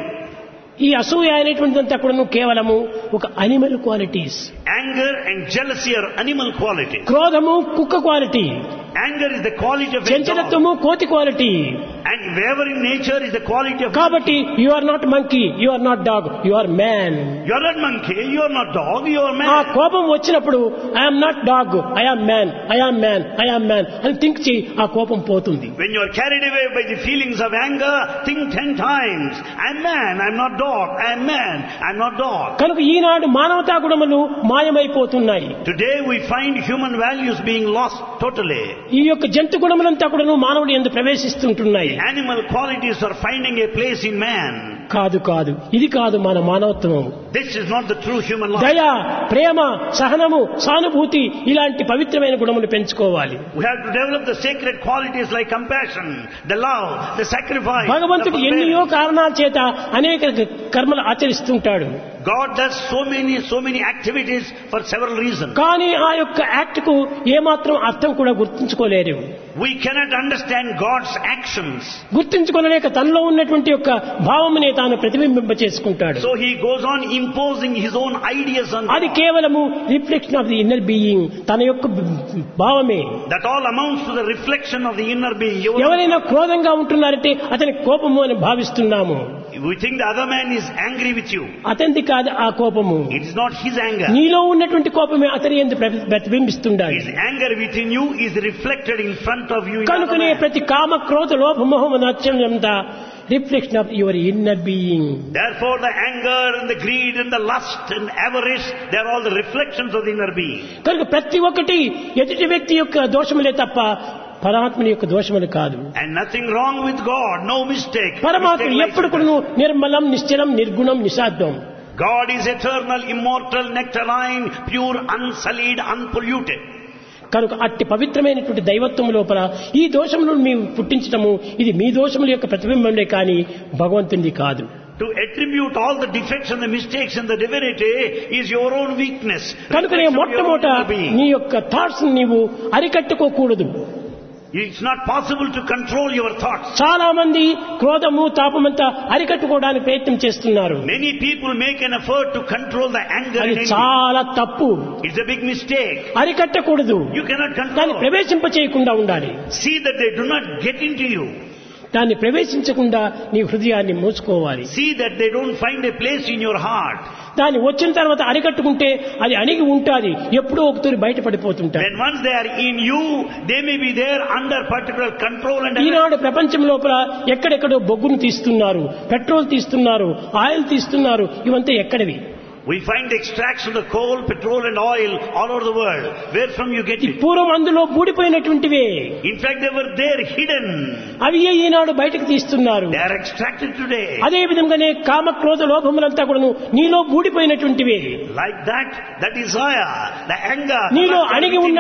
[SPEAKER 1] ఈ అసూయ అనేటువంటిదంతా కూడా కేవలము ఒక animal qualities.
[SPEAKER 2] Anger and jealousy are animal qualities.
[SPEAKER 1] క్రోధము కుక్క quality.
[SPEAKER 2] Anger is the quality of a dog.
[SPEAKER 1] చంచలత్వము కోతి quality.
[SPEAKER 2] And wavering nature is the quality of
[SPEAKER 1] కాబట్టి you are not monkey, you are not dog, you are man.
[SPEAKER 2] You are not monkey, you are not dog, you are
[SPEAKER 1] ఆ
[SPEAKER 2] man.
[SPEAKER 1] కోపం వచ్చినప్పుడు I'm not dog, I'm man, I'm man, I'm man అని think చేయి, ఆ కోపం పోతుంది.
[SPEAKER 2] When you are carried away by the feelings of anger, think ten times. I'm man, I'm not dog. I'm man, I'm not dog.
[SPEAKER 1] కనుక ఈనాడు మానవతా గుణములు మాయమైపోతున్నాయి.
[SPEAKER 2] Today we find human values being lost totally.
[SPEAKER 1] ఈ యొక్క జంతు గుణములంతా కూడా మానవుడు యందు ప్రవేశిస్తుంటున్నాయి.
[SPEAKER 2] Animal qualities are finding a place in man.
[SPEAKER 1] కాదు కాదు, ఇది కాదు మన మానవత్వం.
[SPEAKER 2] This is not the true human life.
[SPEAKER 1] దయ, ప్రేమ, సహనము, సానుభూతి ఇలాంటి పవిత్రమైన గుణములు పెంచుకోవాలి.
[SPEAKER 2] We have to develop the sacred qualities like compassion, the love, the sacrifice. the
[SPEAKER 1] భగవంతుడు
[SPEAKER 2] forbearance.
[SPEAKER 1] ఎన్నో కారణాల చేత అనేక కర్మలు ఆచరిస్తుంటాడు.
[SPEAKER 2] God does so many, so many activities for several reasons.
[SPEAKER 1] కానీ ఆ యొక్క యాక్ట్ కు ఏమాత్రం అర్థం కూడా గుర్తించుకోలేరు.
[SPEAKER 2] We cannot understand God's actions.
[SPEAKER 1] గుర్తించుకోలేక తనలో ఉన్నటువంటి యొక్క భావమునే తాను ప్రతిబింబింప చేసుకుంటాడు.
[SPEAKER 2] So he goes on imposing his own ideas on
[SPEAKER 1] అది
[SPEAKER 2] God.
[SPEAKER 1] కేవలము reflection of the inner being, తన యొక్క భావమే.
[SPEAKER 2] That all amounts to the reflection of the inner being. You-
[SPEAKER 1] ఎవరైనా క్రోధంగా ఉంటున్నారంటే అతని కోపము అని భావిస్తున్నాము.
[SPEAKER 2] We think the other man is angry with you.
[SPEAKER 1] అతనిది కాదు ఆ కోపము.
[SPEAKER 2] It is not his anger.
[SPEAKER 1] నీలో ఉన్నటువంటి కోపమే అతని యందు ప్రతి- ప్రతిబింబిస్తుండాలి.
[SPEAKER 2] His anger within you is reflected in front of you. in the other
[SPEAKER 1] కనుకనే
[SPEAKER 2] man.
[SPEAKER 1] ప్రతి కామ క్రోధ లోభ మోహము నచ్చంతా reflection of your inner being.
[SPEAKER 2] Therefore the anger and the greed and the lust and avarice, they are all the reflections of the inner being.
[SPEAKER 1] కనుక ప్రతి ఒక్కటి ఎదుటి వ్యక్తి యొక్క దోషములే తప్ప పరమాత్మని యొక్క దోషములు కాదు.
[SPEAKER 2] And nothing wrong with God, no mistake.
[SPEAKER 1] పరమాత్మ
[SPEAKER 2] Mistake
[SPEAKER 1] ఎప్పుడు
[SPEAKER 2] lies
[SPEAKER 1] కూడా
[SPEAKER 2] with us.
[SPEAKER 1] నిర్మలం, నిశ్చలం, నిర్గుణం, నిశాబ్దం.
[SPEAKER 2] God is eternal, immortal, nectarine, pure, unsullied, unpolluted.
[SPEAKER 1] కనుక అట్టి పవిత్రమైనటువంటి దైవత్వం లోపల ఈ దోషములను మేము పుట్టించటము ఇది మీ దోషముల యొక్క ప్రతిబింబమే కానీ భగవంతునిది కాదు.
[SPEAKER 2] To attribute all the defects and the mistakes and the divinity is your own weakness.
[SPEAKER 1] కనుకనే
[SPEAKER 2] Reflection of your own
[SPEAKER 1] మొట్టమొదట
[SPEAKER 2] inner being.
[SPEAKER 1] నీ యొక్క థాట్స్ నీవు అరికట్టుకోకూడదు.
[SPEAKER 2] It's not possible to control your thoughts.
[SPEAKER 1] చాలా మంది క్రోధము, తాపమంతా అరికట్టుకోవడానికి ప్రయత్నం చేస్తున్నారు.
[SPEAKER 2] Many people make an effort to control the anger
[SPEAKER 1] అది
[SPEAKER 2] and envy.
[SPEAKER 1] చాలా తప్పు.
[SPEAKER 2] It's a big mistake.
[SPEAKER 1] అరికట్టకూడదు.
[SPEAKER 2] You cannot
[SPEAKER 1] దాన్ని
[SPEAKER 2] control.
[SPEAKER 1] ప్రవేశింప చేయకుండా ఉండాలి.
[SPEAKER 2] See that they do not get into you.
[SPEAKER 1] దాన్ని ప్రవేశించకుండా నీ హృదయాన్ని మూసుకోవాలి.
[SPEAKER 2] See that they don't find a place in your heart.
[SPEAKER 1] దాన్ని వచ్చిన తర్వాత అరికట్టుకుంటే అది అణిగి ఉంటాది, ఎప్పుడో ఒకతూరి బయటపడిపోతుంటాయి.
[SPEAKER 2] When once they are in you, they may be there under particular control and
[SPEAKER 1] ఈనాడు ప్రపంచం లోపల ఎక్కడెక్కడో బొగ్గును తీస్తున్నారు, పెట్రోల్ తీస్తున్నారు, ఆయిల్ తీస్తున్నారు. ఇవంతా ఎక్కడివి?
[SPEAKER 2] we find the extracts of the coal, petrol and oil all over the world. Where from you get
[SPEAKER 1] ఈ
[SPEAKER 2] it?
[SPEAKER 1] పూర్వం అందులో బూడిపోయినటువంటివే,
[SPEAKER 2] In fact, they were there hidden.
[SPEAKER 1] అవి ఈనాడు బయటకు తీస్తున్నారు.
[SPEAKER 2] They are extracted today.
[SPEAKER 1] అదే విధంగానే కామ క్రోధ లోభములంతా కూడాను నీలో బూడిపోయినటువంటివే,
[SPEAKER 2] Like that, the desire, the anger, the
[SPEAKER 1] నీలో
[SPEAKER 2] lust are
[SPEAKER 1] అణిగి
[SPEAKER 2] within you.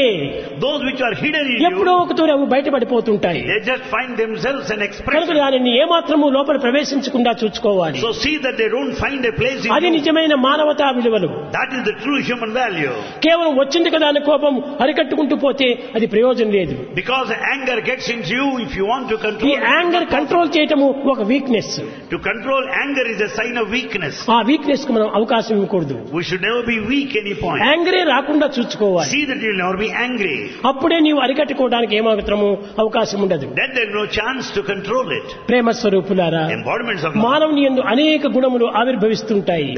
[SPEAKER 1] ఈ యాంగర్ కంట్రోల్ చేయటము ఒక weakness.
[SPEAKER 2] To control anger is a sign of weakness.
[SPEAKER 1] ఆ వీక్నెస్ కు మనం అవకాశం ఇవ్వకూడదు.
[SPEAKER 2] We should never be weak any point.
[SPEAKER 1] యాంగరే రాకుండా చూసుకోవాలి.
[SPEAKER 2] See that you will never be angry.
[SPEAKER 1] అప్పుడే నీవు అరికట్టుకోవడానికి ఏమాత్రము అవకాశం ఉండదు.
[SPEAKER 2] Then there is no chance to control it.
[SPEAKER 1] ప్రేమ స్వరూపులారా,
[SPEAKER 2] Embodiments of love.
[SPEAKER 1] మానవుని యందు అనేక గుణములు ఆవిర్భవిస్తుంటాయి.
[SPEAKER 2] There are so many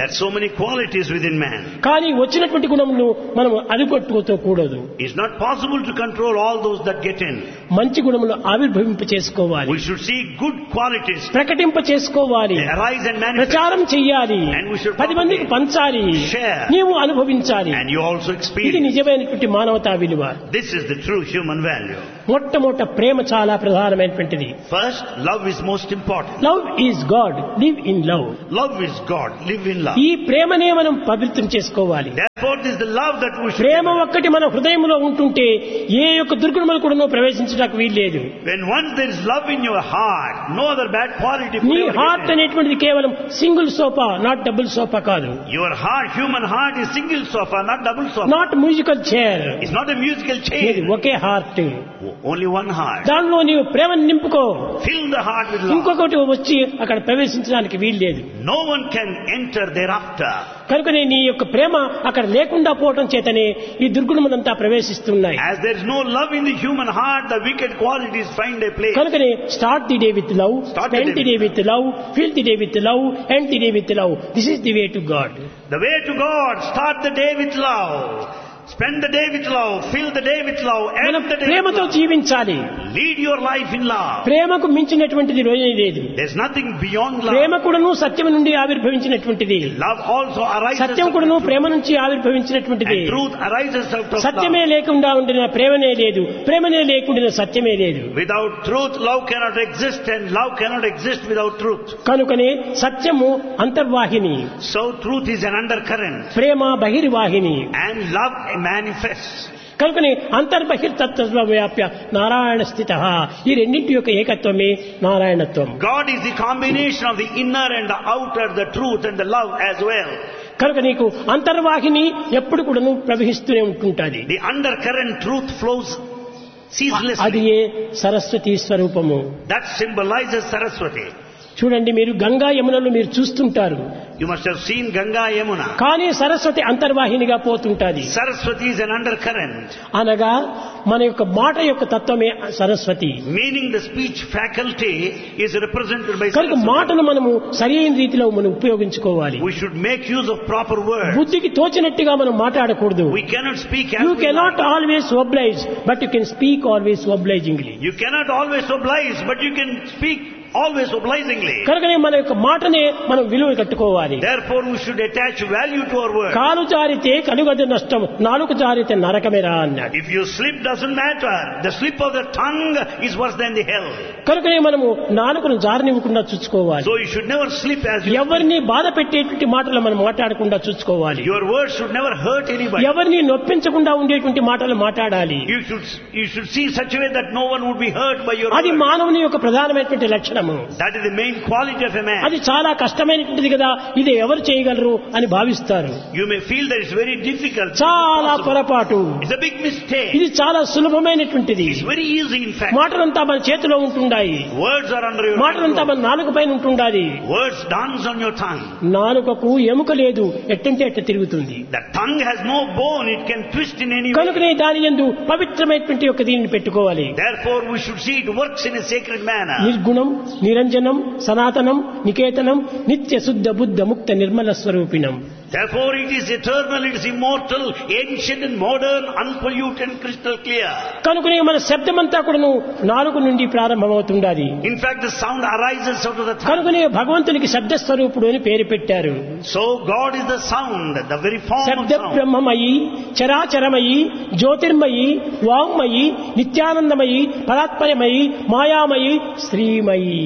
[SPEAKER 2] many qualities within man.
[SPEAKER 1] కానీ వచ్చినటువంటి గుణములను మనం అదుగొట్టుకోకూడదు.
[SPEAKER 2] It's not possible to control all those that get in.
[SPEAKER 1] మంచి గుణములు ఆవిర్భవింప చేసుకోవాలి.
[SPEAKER 2] We should see good qualities.
[SPEAKER 1] ప్రకటింప చేసుకోవాలి.
[SPEAKER 2] They arise and manifest.
[SPEAKER 1] ప్రచారం చెయ్యాలి.
[SPEAKER 2] And we should
[SPEAKER 1] పది మందికి పంచాలి.
[SPEAKER 2] share.
[SPEAKER 1] నీవు అనుభవించాలి.
[SPEAKER 2] And you also
[SPEAKER 1] ఇది
[SPEAKER 2] experience.
[SPEAKER 1] నిజమైనటువంటి మానవతా విలువ.
[SPEAKER 2] This is the true human value.
[SPEAKER 1] మొట్టమొదట ప్రేమ చాలా ప్రధానమైనటువంటిది.
[SPEAKER 2] First, love is most important.
[SPEAKER 1] Love is God, live in love.
[SPEAKER 2] Love is God. Live in love.
[SPEAKER 1] ఈ ప్రేమనే మనం పవిత్రం చేసుకోవాలి.
[SPEAKER 2] Therefore, this is the love that we should.
[SPEAKER 1] ప్రేమ ఒక్కటి మన హృదయంలో ఉంటుంటే ఏ యొక్క దుర్గుణములు కూడా ప్రవేశించడానికి వీల్లేదు.
[SPEAKER 2] When once there is love in your heart, no other bad quality could
[SPEAKER 1] నీ
[SPEAKER 2] ever
[SPEAKER 1] హార్ట్
[SPEAKER 2] get in.
[SPEAKER 1] అనేటువంటిది కేవలం single sofa, not double sofa కాదు.
[SPEAKER 2] Your heart, human heart, is single sofa, not double sofa.
[SPEAKER 1] Not musical chair.
[SPEAKER 2] It's not a musical
[SPEAKER 1] ఇది
[SPEAKER 2] chair.
[SPEAKER 1] ఒకే heart.
[SPEAKER 2] Only one heart.
[SPEAKER 1] దానిలో నీవు ప్రేమను నింపుకో.
[SPEAKER 2] Fill the heart with love.
[SPEAKER 1] ఇంకొకటి వచ్చి అక్కడ ప్రవేశించడానికి వీల్లేదు.
[SPEAKER 2] No one can enter thereafter.
[SPEAKER 1] కనుకనే నీ యొక్క ప్రేమ అక్కడ లేకుండా పోవటం చేతనే ఈ దుర్గుణములంతా ప్రవేశిస్తున్నాయి.
[SPEAKER 2] As there is no love in the human heart, the wicked qualities find a place.
[SPEAKER 1] కనుకనే start the day with love, spend the day with love, feel the day with love, end the day with love. This is the way to God.
[SPEAKER 2] The way to God, start the day with love. Spend the day with love, fill the day with love, end the day with
[SPEAKER 1] ప్రేమతో
[SPEAKER 2] love.
[SPEAKER 1] జీవించాలి.
[SPEAKER 2] Lead your life in love.
[SPEAKER 1] ప్రేమకు మించినటువంటిది లేదు.
[SPEAKER 2] There's nothing beyond love.
[SPEAKER 1] ప్రేమ కూడాను సత్యం నుండి ఆవిర్భవించినటువంటిది.
[SPEAKER 2] Love also arises
[SPEAKER 1] Satyam
[SPEAKER 2] out of
[SPEAKER 1] కూడాను
[SPEAKER 2] truth.
[SPEAKER 1] ప్రేమ నుంచి ఆవిర్భవించినటువంటిది.
[SPEAKER 2] And truth arises out of
[SPEAKER 1] సత్యమే
[SPEAKER 2] love.
[SPEAKER 1] లేకుండా ఉండిన ప్రేమనే లేదు, ప్రేమనే లేకుండా సత్యమే లేదు.
[SPEAKER 2] Without truth, love cannot exist, and love cannot exist without truth.
[SPEAKER 1] కనుకనే సత్యము అంతర్వాహిని,
[SPEAKER 2] So truth is an undercurrent,
[SPEAKER 1] Prema బహిర్వాహిని.
[SPEAKER 2] and love manifests.
[SPEAKER 1] కనుకనే అంతర్బహిర్తత్వ వ్యాప్య నారాయణ స్థిత. ఈ రెండింటి యొక్క ఏకత్వమే నారాయణత్వం.
[SPEAKER 2] God is the combination of the inner and the outer, the truth and the love as well.
[SPEAKER 1] కనుక నీకు అంతర్వాహిని ఎప్పుడు కూడాను ప్రవహిస్తూనే ఉంటుంటుంది.
[SPEAKER 2] The undercurrent truth flows ceaselessly.
[SPEAKER 1] అది ఏ సరస్వతి స్వరూపము.
[SPEAKER 2] That symbolizes Saraswati.
[SPEAKER 1] చూడండి, మీరు గంగా యమునలు మీరు చూస్తుంటారు,
[SPEAKER 2] You must have seen Ganga Yamuna.
[SPEAKER 1] కానీ Saraswati అంతర్వాహినిగా పోతుంటాది.
[SPEAKER 2] Saraswati is an undercurrent.
[SPEAKER 1] అనగా మన యొక్క మాట యొక్క తత్వమే Saraswati.
[SPEAKER 2] Meaning the speech faculty is represented by
[SPEAKER 1] కనుక
[SPEAKER 2] Saraswati.
[SPEAKER 1] మాటను మనము సరైన రీతిలో మనం ఉపయోగించుకోవాలి.
[SPEAKER 2] We should make use of proper words.
[SPEAKER 1] బుద్ధికి తోచినట్టుగా మనం మాట్లాడకూడదు.
[SPEAKER 2] We cannot speak as
[SPEAKER 1] you
[SPEAKER 2] we
[SPEAKER 1] cannot
[SPEAKER 2] like.
[SPEAKER 1] Always oblige, but you can speak always obligingly.
[SPEAKER 2] You cannot always oblige, but you can speak always obligingly.
[SPEAKER 1] కనుకనే మన యొక్క మాటనే మనం విలువ కట్టుకోవాలి.
[SPEAKER 2] Therefore we should attach value to our words.
[SPEAKER 1] కాలు జారితే కలుగదు నష్టం, నాలుక జారితే నరకమేరా అన్నాడు.
[SPEAKER 2] If you slip doesn't matter. The slip of the tongue is worse than the hell.
[SPEAKER 1] కనుకనే మనము నాలుకను జారనివ్వకుండా చూసుకోవాలి.
[SPEAKER 2] So you should never slip as you
[SPEAKER 1] ఎవరిని బాధ పెట్టేటువంటి మాటలు మనం మాట్లాడకుండా చూసుకోవాలి.
[SPEAKER 2] Your words should never hurt anybody.
[SPEAKER 1] ఎవరిని నొప్పించకుండా ఉండేటువంటి మాటలు మాట్లాడాలి.
[SPEAKER 2] You should you should see such a way that no one would be hurt by your
[SPEAKER 1] అది
[SPEAKER 2] words.
[SPEAKER 1] మానవుని యొక్క ప్రధానమైనటువంటి లక్షణము.
[SPEAKER 2] That is the main quality of a man.
[SPEAKER 1] అది చాలా కష్టమైనటువంటిది కదా, ఇది ఎవరు చేయగలరు అని భావిస్తారు.
[SPEAKER 2] You may feel that it's very difficult.
[SPEAKER 1] చాలా
[SPEAKER 2] Impossible.
[SPEAKER 1] పొరపాటు.
[SPEAKER 2] It's a big mistake.
[SPEAKER 1] ఇది చాలా సులభమైనటువంటిది.
[SPEAKER 2] It's very easy in fact.
[SPEAKER 1] మాటలంతా మన చేతిలో ఉంటుండాయి.
[SPEAKER 2] Words are under your
[SPEAKER 1] మాటలంతా
[SPEAKER 2] control.
[SPEAKER 1] మన నాలుక పైన ఉంటుండాలి.
[SPEAKER 2] Words dance on your tongue.
[SPEAKER 1] నాలుకకు ఎముక లేదు, ఎట్టంటే ఎట్ట తిరుగుతుంది.
[SPEAKER 2] The tongue has no bone. It can twist in any way.
[SPEAKER 1] కనుకనే దాని యందు పవిత్రమైనటువంటి ఒక దీనిని పెట్టుకోవాలి.
[SPEAKER 2] Therefore we should see it works in a sacred manner.
[SPEAKER 1] నిర్గుణం, నిరంజనం, సనాతనం, నికేతనం, నిత్య శుద్ధ బుద్ధ ముక్త Nirmala స్వరూపిణం.
[SPEAKER 2] Therefore it is eternal, it is immortal, ancient and modern, unpolluted, crystal clear.
[SPEAKER 1] కనుకనే మన శబ్దమంతా కూడాను నాలుగు నుండి ప్రారంభమవుతుండాలి.
[SPEAKER 2] In fact the sound arises out of the tongue.
[SPEAKER 1] కనుకనే భగవంతునికి శబ్ద స్వరూపుడు అని పేరు పెట్టారు.
[SPEAKER 2] So God is the sound, the very form of
[SPEAKER 1] శబ్ద
[SPEAKER 2] sound.
[SPEAKER 1] బ్రహ్మమయి, చరాచరమయి, Jyotirmayi, వాంగ్మయి, నిత్యానందమయి, పరాత్పరమయి, మాయామయి, Srimayi.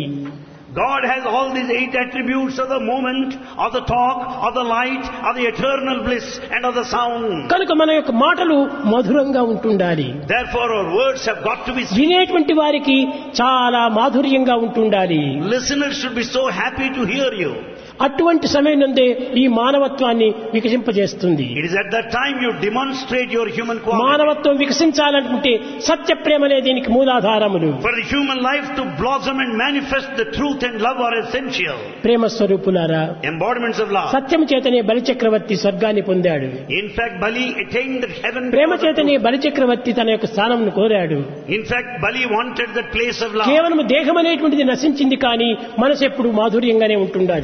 [SPEAKER 2] God has all these eight attributes of the moment, of the talk, of the light, of the eternal bliss and of the sound.
[SPEAKER 1] కనుక మన యొక్క మాటలు మధురంగా ఉంటుండాలి.
[SPEAKER 2] Therefore our words have got to be sweet.
[SPEAKER 1] వినేటువంటి వారికి చాలా మాధుర్యంగా ఉంటుండాలి.
[SPEAKER 2] Listeners should be so happy to hear you.
[SPEAKER 1] అటువంటి సమయం నందే ఈ మానవత్వాన్ని వికసింపజేస్తుంది.
[SPEAKER 2] It is at that time you demonstrate your human quality.
[SPEAKER 1] మానవత్వం వికసించాలనుకుంటే సత్య ప్రేమలే దీనికి మూలాధారములు.
[SPEAKER 2] For the human life to blossom and manifest, the truth and love are essential.
[SPEAKER 1] ప్రేమ స్వరూపులారా,
[SPEAKER 2] Embodiments of love.
[SPEAKER 1] సత్యం చేతనే బలిచక్రవర్తి స్వర్గాన్ని పొందాడు.
[SPEAKER 2] In fact, Bali attained the heaven.
[SPEAKER 1] ప్రేమ చేతనే బలిచక్రవర్తి తన యొక్క స్థానంను కోరాడు.
[SPEAKER 2] In fact, Bali wanted the place of love.
[SPEAKER 1] కేవలం దేహం అనేటువంటిది నశించింది, కానీ మనసు ఎప్పుడు మాధుర్యంగానే ఉంటుండాలి.
[SPEAKER 2] The body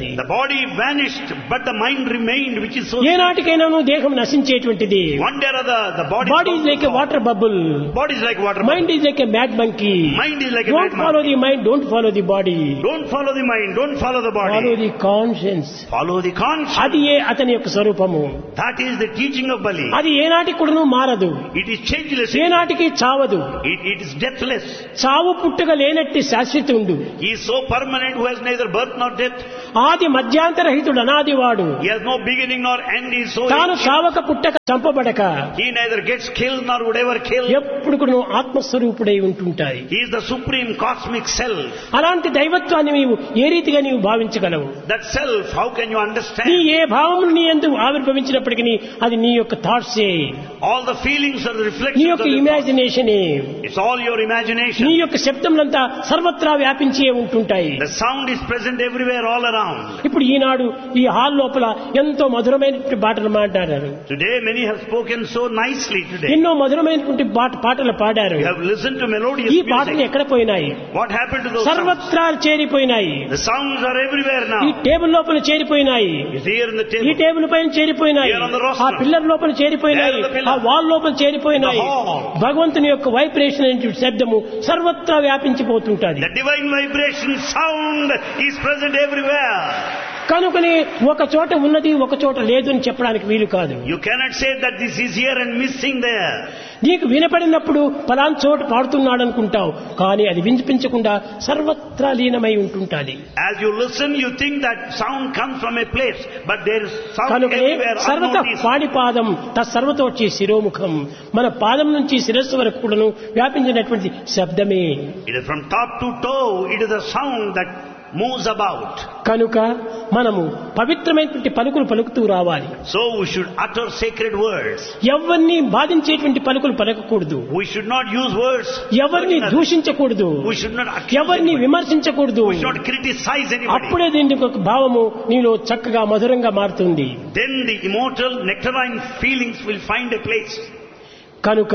[SPEAKER 2] body vanished, but the mind remained, which is so...
[SPEAKER 1] ఏనాటికైనా దేహం నశించేటువంటిది.
[SPEAKER 2] One day or other, the body...
[SPEAKER 1] Body is like a water bubble.
[SPEAKER 2] Body is like water bubble.
[SPEAKER 1] Mind is like a mad monkey.
[SPEAKER 2] Mind is like a
[SPEAKER 1] Don't
[SPEAKER 2] mad
[SPEAKER 1] follow
[SPEAKER 2] monkey.
[SPEAKER 1] the mind, don't follow the body.
[SPEAKER 2] Don't follow the mind, don't follow the body.
[SPEAKER 1] Follow the conscience.
[SPEAKER 2] Follow the conscience.
[SPEAKER 1] అది ఏ అతని యొక్క స్వరూపము.
[SPEAKER 2] That is the teaching of Bali.
[SPEAKER 1] అది ఏనాటికి కూడాను మారదు.
[SPEAKER 2] It is changeless.
[SPEAKER 1] ఏనాటికి చావదు.
[SPEAKER 2] It, it is deathless.
[SPEAKER 1] చావు పుట్టుక లేనట్టి శాశ్వతుండు.
[SPEAKER 2] He is so permanent who has neither birth nor death.
[SPEAKER 1] ఆది మధ్యాంతరహితుడు అనాదివాడు.
[SPEAKER 2] He has no beginning nor end. He is so...
[SPEAKER 1] తాను చావక పుట్టక చంపబడక.
[SPEAKER 2] He neither gets killed nor would ever kill.
[SPEAKER 1] ఎప్పుడు కూడాను ఆత్మస్వరూపుడై ఉంటుంటాయి.
[SPEAKER 2] He is the supreme cosmic self.
[SPEAKER 1] అలాంటి దైవత్వాన్ని నీవు ఏ రీతిగా నీవు భావించగలవు?
[SPEAKER 2] That self, how can you understand?
[SPEAKER 1] నీ ఏ భావములు నీ యందు ఆవిర్భవించినప్పటికీ అది నీ యొక్క థాట్సే.
[SPEAKER 2] All the feelings are the
[SPEAKER 1] నీ
[SPEAKER 2] reflections of
[SPEAKER 1] యొక్క
[SPEAKER 2] your
[SPEAKER 1] ఇమాజినేషనే.
[SPEAKER 2] thoughts. It's all your imagination.
[SPEAKER 1] నీ యొక్క శబ్దములంతా సర్వత్రా వ్యాపించే ఉంటుంటాయి.
[SPEAKER 2] The sound is present everywhere, all around.
[SPEAKER 1] ఇప్పుడు ఈనాడు ఈ హాల్ లోపల ఎంతో మధురమైనటువంటి పాటలు మాట్లాడారు.
[SPEAKER 2] Today many have spoken so nicely today.
[SPEAKER 1] ఎన్నో మధురమైనటువంటి పాట- పాటలు పాడారు.
[SPEAKER 2] You have listened to melodious
[SPEAKER 1] ఈ పాటలు
[SPEAKER 2] music.
[SPEAKER 1] ఎక్కడ పోయినాయి?
[SPEAKER 2] What happened to those sounds?
[SPEAKER 1] సర్వత్రా చేరిపోయినాయి.
[SPEAKER 2] The sounds are everywhere
[SPEAKER 1] ఈ
[SPEAKER 2] now.
[SPEAKER 1] టేబుల్ లోపల చేరిపోయినాయి.
[SPEAKER 2] It's here in the
[SPEAKER 1] ఈ
[SPEAKER 2] table.
[SPEAKER 1] టేబుల్ పైన చేరిపోయినాయి.
[SPEAKER 2] Here on the rostrum.
[SPEAKER 1] ఆ పిల్లర్ లోపల చేరిపోయినాయి.
[SPEAKER 2] There on the pillar.
[SPEAKER 1] ఆ వాల్ లోపల చేరిపోయినాయి.
[SPEAKER 2] The hall.
[SPEAKER 1] భగవంతుని యొక్క వైబ్రేషన్ అనే శబ్దము సర్వత్రా వ్యాపించిపోతుంటది.
[SPEAKER 2] The divine vibration sound is present everywhere.
[SPEAKER 1] కనుకనే ఒక చోట ఉన్నది ఒక చోట లేదు అని చెప్పడానికి వీలు కాదు.
[SPEAKER 2] You cannot say that this is here and missing there.
[SPEAKER 1] నీకు వినపడినప్పుడు పలానా చోట పాడుతున్నాడు అనుకుంటావు, కానీ అది వినిపించకుండా సర్వత్రా లీనమై ఉంటుంటాది.
[SPEAKER 2] As you listen, you think that sound comes from a place, but there is sound
[SPEAKER 1] కనుకనే
[SPEAKER 2] everywhere
[SPEAKER 1] సర్వత
[SPEAKER 2] unnoticed.
[SPEAKER 1] పాడిపాదం తత్సర్వతోచి శిరోముఖం. మన పాదం నుంచి శిరస్సు వరకు కూడాను వ్యాపించినటువంటి శబ్దమే.
[SPEAKER 2] It is from top to toe, it is a sound that moves about.
[SPEAKER 1] కనుక మనము పవిత్రమైనటువంటి పలుకులు పలుకుతూ రావాలి.
[SPEAKER 2] So we should utter sacred words.
[SPEAKER 1] ఎవరిని బాధించేటువంటి పలుకులు పలకకూడదు.
[SPEAKER 2] We should not use words.
[SPEAKER 1] ఎవరిని దూషించకూడదు.
[SPEAKER 2] We should not accuse
[SPEAKER 1] ఎవరిని
[SPEAKER 2] anybody.
[SPEAKER 1] విమర్శించకూడదు.
[SPEAKER 2] We should not criticize anybody.
[SPEAKER 1] అప్పుడే దీనికి ఒక భావము నీలో చక్కగా మధురంగా మారుతుంది.
[SPEAKER 2] Then the immortal nectarine feelings will find a place.
[SPEAKER 1] కనుక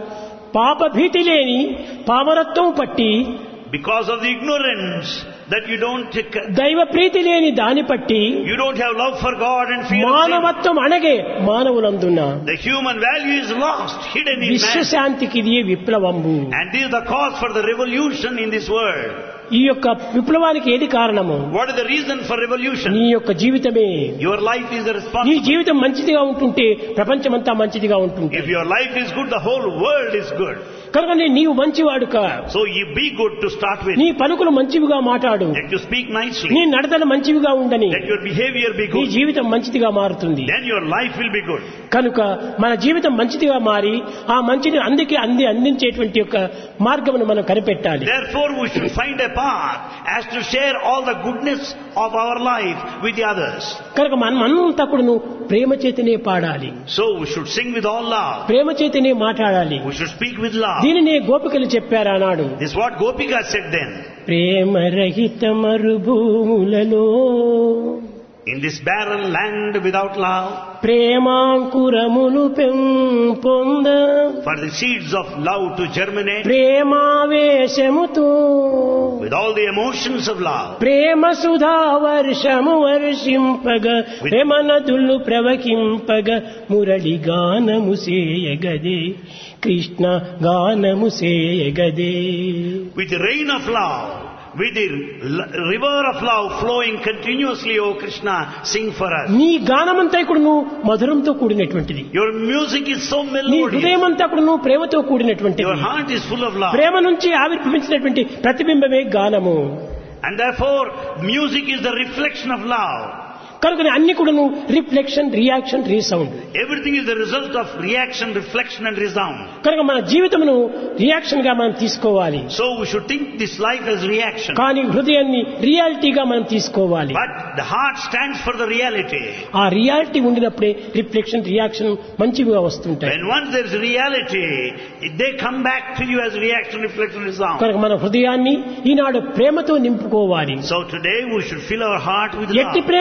[SPEAKER 1] పాప భీతి లేని పామరత్వం పట్టి,
[SPEAKER 2] Because of the ignorance that you don't take,
[SPEAKER 1] దైవ ప్రీతి లేని దాని పట్టి,
[SPEAKER 2] you don't have love for God and fear of sin.
[SPEAKER 1] మానవత్వం అణగే మానవులందున
[SPEAKER 2] The human value is lost, hidden in man.
[SPEAKER 1] విశ్వశాంతికి ఇది విప్లవంబు.
[SPEAKER 2] And this is the cause for the revolution in this world.
[SPEAKER 1] ఈ యొక్క విప్లవానికి ఏది కారణము?
[SPEAKER 2] What is the reason for revolution?
[SPEAKER 1] నీ యొక్క జీవితమే.
[SPEAKER 2] Your life is the
[SPEAKER 1] నీ
[SPEAKER 2] responsibility.
[SPEAKER 1] జీవితం మంచిదిగా ఉంటుంటే ప్రపంచమంతా మంచిదిగా ఉంటుంది.
[SPEAKER 2] If your life is good, the whole world is good.
[SPEAKER 1] కనుక నీవు మంచివాడు కా.
[SPEAKER 2] So you be good to start with.
[SPEAKER 1] నీ పలుకులు మంచివిగా మాట్లాడు.
[SPEAKER 2] Let you speak nicely.
[SPEAKER 1] నీ నడతలు మంచివిగా ఉండని.
[SPEAKER 2] Let your behavior be
[SPEAKER 1] నీ
[SPEAKER 2] good.
[SPEAKER 1] జీవితం మంచిదిగా మారుతుంది.
[SPEAKER 2] Then your life will be good.
[SPEAKER 1] కనుక మన జీవితం మంచిదిగా మారి ఆ మంచిని అందుకే అంది అందించేటువంటి యొక్క మార్గమును మనం కనిపెట్టాలి.
[SPEAKER 2] Therefore we should find a path as to share all the goodness of our life with the others.
[SPEAKER 1] కనుక మనం అంతా కూడాను ప్రేమ చేతనే పాడాలి.
[SPEAKER 2] So we should sing with all love.
[SPEAKER 1] ప్రేమ చేతనే మాట్లాడాలి.
[SPEAKER 2] We should speak with love.
[SPEAKER 1] దీనినే గోపికలు చెప్పారు ఆనాడు.
[SPEAKER 2] This is what Gopika said then.
[SPEAKER 1] ప్రేమ రహిత మరుభూములలో,
[SPEAKER 2] In this barren land without love,
[SPEAKER 1] ప్రేమాంకురములు పెంపొంద,
[SPEAKER 2] for the seeds of love to germinate,
[SPEAKER 1] ప్రేమావేశముతో
[SPEAKER 2] with all the emotions of love,
[SPEAKER 1] ప్రేమ సుధా వర్షము వర్షింపగ, ప్రేమ నదులు ప్రవహింపగ, మురళి గానము సేయగదే, కృష్ణ గానము సేయగదే.
[SPEAKER 2] with the rain of love, with the l- river of love flowing continuously, O Krishna, sing for us.
[SPEAKER 1] నీ గానమంతా కూడా నువ్వు మధురంతో కూడినటువంటిది.
[SPEAKER 2] Your music is so
[SPEAKER 1] నీ
[SPEAKER 2] melodious.
[SPEAKER 1] హృదయమంతా కూడా నువ్వు ప్రేమతో కూడినటువంటిది.
[SPEAKER 2] Your heart is full of love.
[SPEAKER 1] ప్రేమ నుంచి ఆవిర్భవించినటువంటి ప్రతిబింబమే గానము.
[SPEAKER 2] And therefore, music is the reflection of love.
[SPEAKER 1] కనుక అన్ని కూడా reflection, reaction, resound.
[SPEAKER 2] Everything is the result of reaction, reflection and resound.
[SPEAKER 1] కనుక మన జీవితమును రియాక్షన్ గా మనం తీసుకోవాలి.
[SPEAKER 2] So we should think this life as reaction.
[SPEAKER 1] కానీ హృదయాన్ని రియాలిటీగా మనం తీసుకోవాలి.
[SPEAKER 2] But the heart stands for the reality.
[SPEAKER 1] ఆ రియాలిటీ ఉండినప్పుడే రిఫ్లెక్షన్, రియాక్షన్ మంచిగా వస్తుంటాయి.
[SPEAKER 2] When once there is reality, they come back to you as reaction, reflection, resound.
[SPEAKER 1] కనుక మన హృదయాన్ని ఈనాడు ప్రేమతో నింపుకోవాలి.
[SPEAKER 2] So today we should fill our heart with
[SPEAKER 1] ఎట్టి
[SPEAKER 2] love.
[SPEAKER 1] ప్రేమ?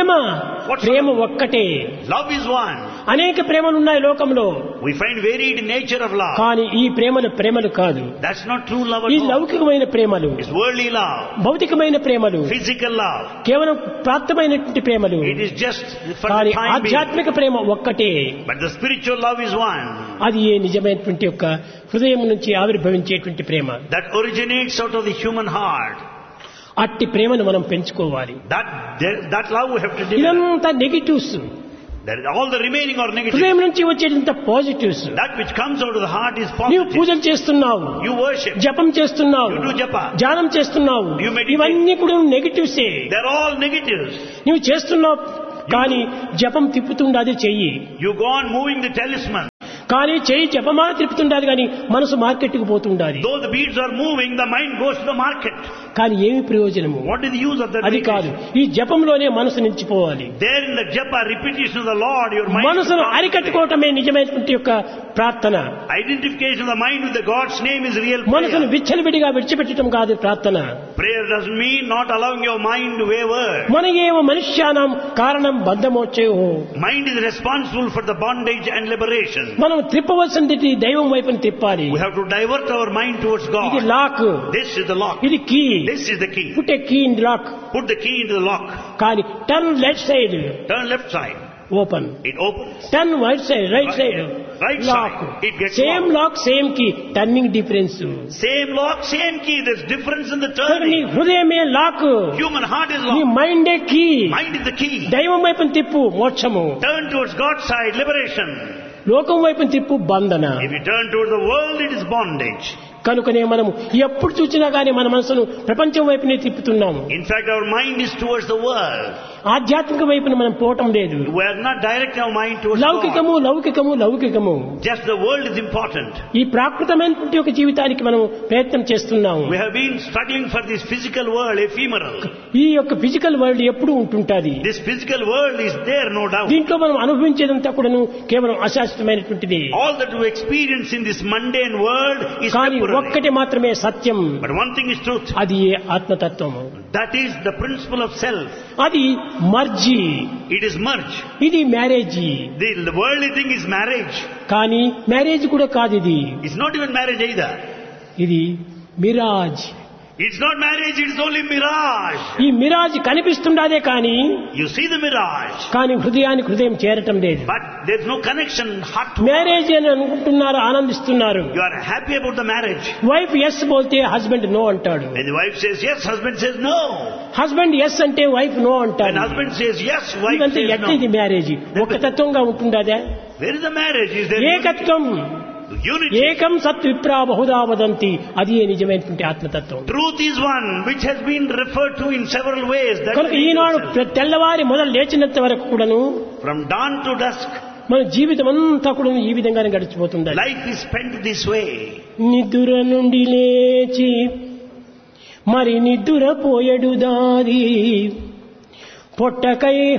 [SPEAKER 1] ప్రేమ ఒక్కటే.
[SPEAKER 2] Love is one.
[SPEAKER 1] అనేక ప్రేమలు ఉన్నాయి లోకంలో.
[SPEAKER 2] We find varied nature of love.
[SPEAKER 1] కానీ ఈ ప్రేమలు ప్రేమలు కాదు.
[SPEAKER 2] That's not true love
[SPEAKER 1] ఈ
[SPEAKER 2] at all.
[SPEAKER 1] లౌకికమైన ప్రేమలు,
[SPEAKER 2] It's worldly love,
[SPEAKER 1] భౌతికమైన ప్రేమలు,
[SPEAKER 2] physical love.
[SPEAKER 1] కేవలం ప్రాప్తమైనటువంటి ప్రేమలు.
[SPEAKER 2] It is just for
[SPEAKER 1] కానీ
[SPEAKER 2] the time being.
[SPEAKER 1] ఆధ్యాత్మిక ప్రేమ ఒక్కటే.
[SPEAKER 2] But the spiritual love is one.
[SPEAKER 1] అది ఏ నిజమైనటువంటి యొక్క హృదయం నుంచి ఆవిర్భవించేటువంటి ప్రేమ.
[SPEAKER 2] That originates out of the human heart.
[SPEAKER 1] అట్టి ప్రేమను మనం పెంచుకోవాలి.
[SPEAKER 2] That that love we have to develop.
[SPEAKER 1] ఇదంతా negatives.
[SPEAKER 2] That all the remaining are negative.
[SPEAKER 1] హృదయం నుంచి వచ్చేటంత positives.
[SPEAKER 2] That which comes out of the heart is
[SPEAKER 1] నీవు
[SPEAKER 2] positive.
[SPEAKER 1] పూజలు చేస్తున్నావు,
[SPEAKER 2] You worship.
[SPEAKER 1] జపం చేస్తున్నావు,
[SPEAKER 2] You do japa.
[SPEAKER 1] ధ్యానం చేస్తున్నావు,
[SPEAKER 2] You meditate.
[SPEAKER 1] ఇవన్నీ కూడా నెగిటివ్సే.
[SPEAKER 2] They're all negatives.
[SPEAKER 1] నువ్వు చేస్తున్నావు కానీ జపం తిప్పుతుండాది చెయ్యి.
[SPEAKER 2] You go on moving the talisman.
[SPEAKER 1] కానీ చెయ్యి జపమాల తిప్పుతుండాలి కానీ మనసు మార్కెట్కి పోతుండాలి.
[SPEAKER 2] Though the beads are moving, the mind goes to the market.
[SPEAKER 1] కానీ ఏమి ప్రయోజనము?
[SPEAKER 2] What is the use of that?
[SPEAKER 1] అది కాదు. ఈ జపంలోనే మనసు నిలిచిపోవాలి.
[SPEAKER 2] There in the japa, repetition of the Lord, your mind.
[SPEAKER 1] మనసును అరికట్టుకోవటమే నిజమైనటువంటి యొక్క ప్రార్థన.
[SPEAKER 2] Identification of the mind with the God's name is real
[SPEAKER 1] మనసును
[SPEAKER 2] prayer.
[SPEAKER 1] విచ్చలవిడిగా విడిచిపెట్టడం కాదు ప్రార్థన.
[SPEAKER 2] Prayer doesn't mean not allowing your mind to waver.
[SPEAKER 1] మన ఏవ మనుష్యానం కారణం బంధమోక్షయో.
[SPEAKER 2] Mind is responsible for the bondage and liberation.
[SPEAKER 1] మనం త్రిప్పవలసింది దైవం వైపుని తిప్పాలి.
[SPEAKER 2] We have to divert our mind towards
[SPEAKER 1] ఇది
[SPEAKER 2] God.
[SPEAKER 1] Lock,
[SPEAKER 2] This is the lock.
[SPEAKER 1] ఇది key.
[SPEAKER 2] This is the key.
[SPEAKER 1] Put a key in lock.
[SPEAKER 2] Put the key into the lock.
[SPEAKER 1] కానీ turn left side
[SPEAKER 2] Turn left side.
[SPEAKER 1] Open,
[SPEAKER 2] It opens.
[SPEAKER 1] Turn right side right side
[SPEAKER 2] Right
[SPEAKER 1] lock.
[SPEAKER 2] side. It gets
[SPEAKER 1] same
[SPEAKER 2] locked.
[SPEAKER 1] Lock same key, turning difference.
[SPEAKER 2] Same lock, same key. There's difference in the
[SPEAKER 1] నీ
[SPEAKER 2] turning.
[SPEAKER 1] హృదయమే lock,
[SPEAKER 2] Human heart is
[SPEAKER 1] నీ
[SPEAKER 2] locked.
[SPEAKER 1] మైండే key.
[SPEAKER 2] Mind is the key.
[SPEAKER 1] దైవం వైపుని తిప్పు మోక్షము,
[SPEAKER 2] Turn towards God's side, liberation.
[SPEAKER 1] లోకం వైపుని తిప్పు బంధన.
[SPEAKER 2] If you turn towards the world, it is bondage.
[SPEAKER 1] కనుకనే మనం ఎప్పుడు చూసినా గానీ మన మనసును ప్రపంచం వైపునే తిప్పుతున్నాము.
[SPEAKER 2] In fact, our mind is towards the world.
[SPEAKER 1] ఆధ్యాత్మిక వైపున మనం పోవటం లేదు.
[SPEAKER 2] We are not directing our mind towards God.
[SPEAKER 1] లౌకికము లౌకికము లౌకికము.
[SPEAKER 2] Just the world is important.
[SPEAKER 1] ఈ ప్రాకృతమైనటువంటి ఒక జీవితానికి మనం ప్రయత్నం చేస్తున్నాము.
[SPEAKER 2] We have been struggling for this physical world, ephemeral.
[SPEAKER 1] ఈ యొక్క ఫిజికల్ వరల్డ్ ఎప్పుడు ఉంటుంటాది.
[SPEAKER 2] This physical world is there, no doubt.
[SPEAKER 1] దీంట్లో మనం అనుభవించేదంతా కూడాను కేవలం అశాశ్వతమైనటువంటిది.
[SPEAKER 2] All that we experience in this mundane world is
[SPEAKER 1] కానీ
[SPEAKER 2] temporary.
[SPEAKER 1] ఒక్కటి మాత్రమే సత్యం.
[SPEAKER 2] But one thing is truth.
[SPEAKER 1] అది ఆత్మతత్వము.
[SPEAKER 2] That is the principle of self.
[SPEAKER 1] అది మర్జీ.
[SPEAKER 2] It is merge.
[SPEAKER 1] ఇది marriage.
[SPEAKER 2] The, the worldly thing is marriage.
[SPEAKER 1] కానీ marriage కూడా కాదు ఇది.
[SPEAKER 2] It's not even marriage either.
[SPEAKER 1] ఇది Miraz.
[SPEAKER 2] It's not marriage, it's only mirage.
[SPEAKER 1] ఈ మిరాజ్ కనిపిస్తుండదే కానీ
[SPEAKER 2] You see the mirage,
[SPEAKER 1] కానీ హృదయానికి హృదయం చేరటం లేదు.
[SPEAKER 2] but there's no connection heart to
[SPEAKER 1] marriage అని అనుకుంటున్నారు, ఆనందిస్తున్నారు.
[SPEAKER 2] You are happy about the marriage.
[SPEAKER 1] Wife yes బోల్తే husband no అంటాడు.
[SPEAKER 2] When the wife says yes, husband says no.
[SPEAKER 1] Husband yes అంటే వైఫ్ నో
[SPEAKER 2] When
[SPEAKER 1] అంటాడు.
[SPEAKER 2] husband says yes, wife
[SPEAKER 1] ఇదంతా
[SPEAKER 2] says
[SPEAKER 1] ఎట్లా ఇది
[SPEAKER 2] no.
[SPEAKER 1] Marriage? ఒక తత్వంగా ఉంటుండదే.
[SPEAKER 2] Where is the marriage? Is there
[SPEAKER 1] ఏకత్వం.
[SPEAKER 2] unity?
[SPEAKER 1] ఏకం సత్ విప్రా బహుదా వదంతి. అది నిజమైనటువంటి ఆత్మతత్వం.
[SPEAKER 2] Truth is one, which has been referred to in several ways. That
[SPEAKER 1] కనుక ఈనాడు తెల్లవారి మొదలు లేచినంత వరకు కూడాను
[SPEAKER 2] from dawn to dusk,
[SPEAKER 1] మన జీవితం అంతా కూడా ఈ విధంగానే గడిచిపోతుంది.
[SPEAKER 2] life is spent this way.
[SPEAKER 1] నిద్ర నుండి లేచి మరి నిద్ర పోయడు దారి పొట్టకై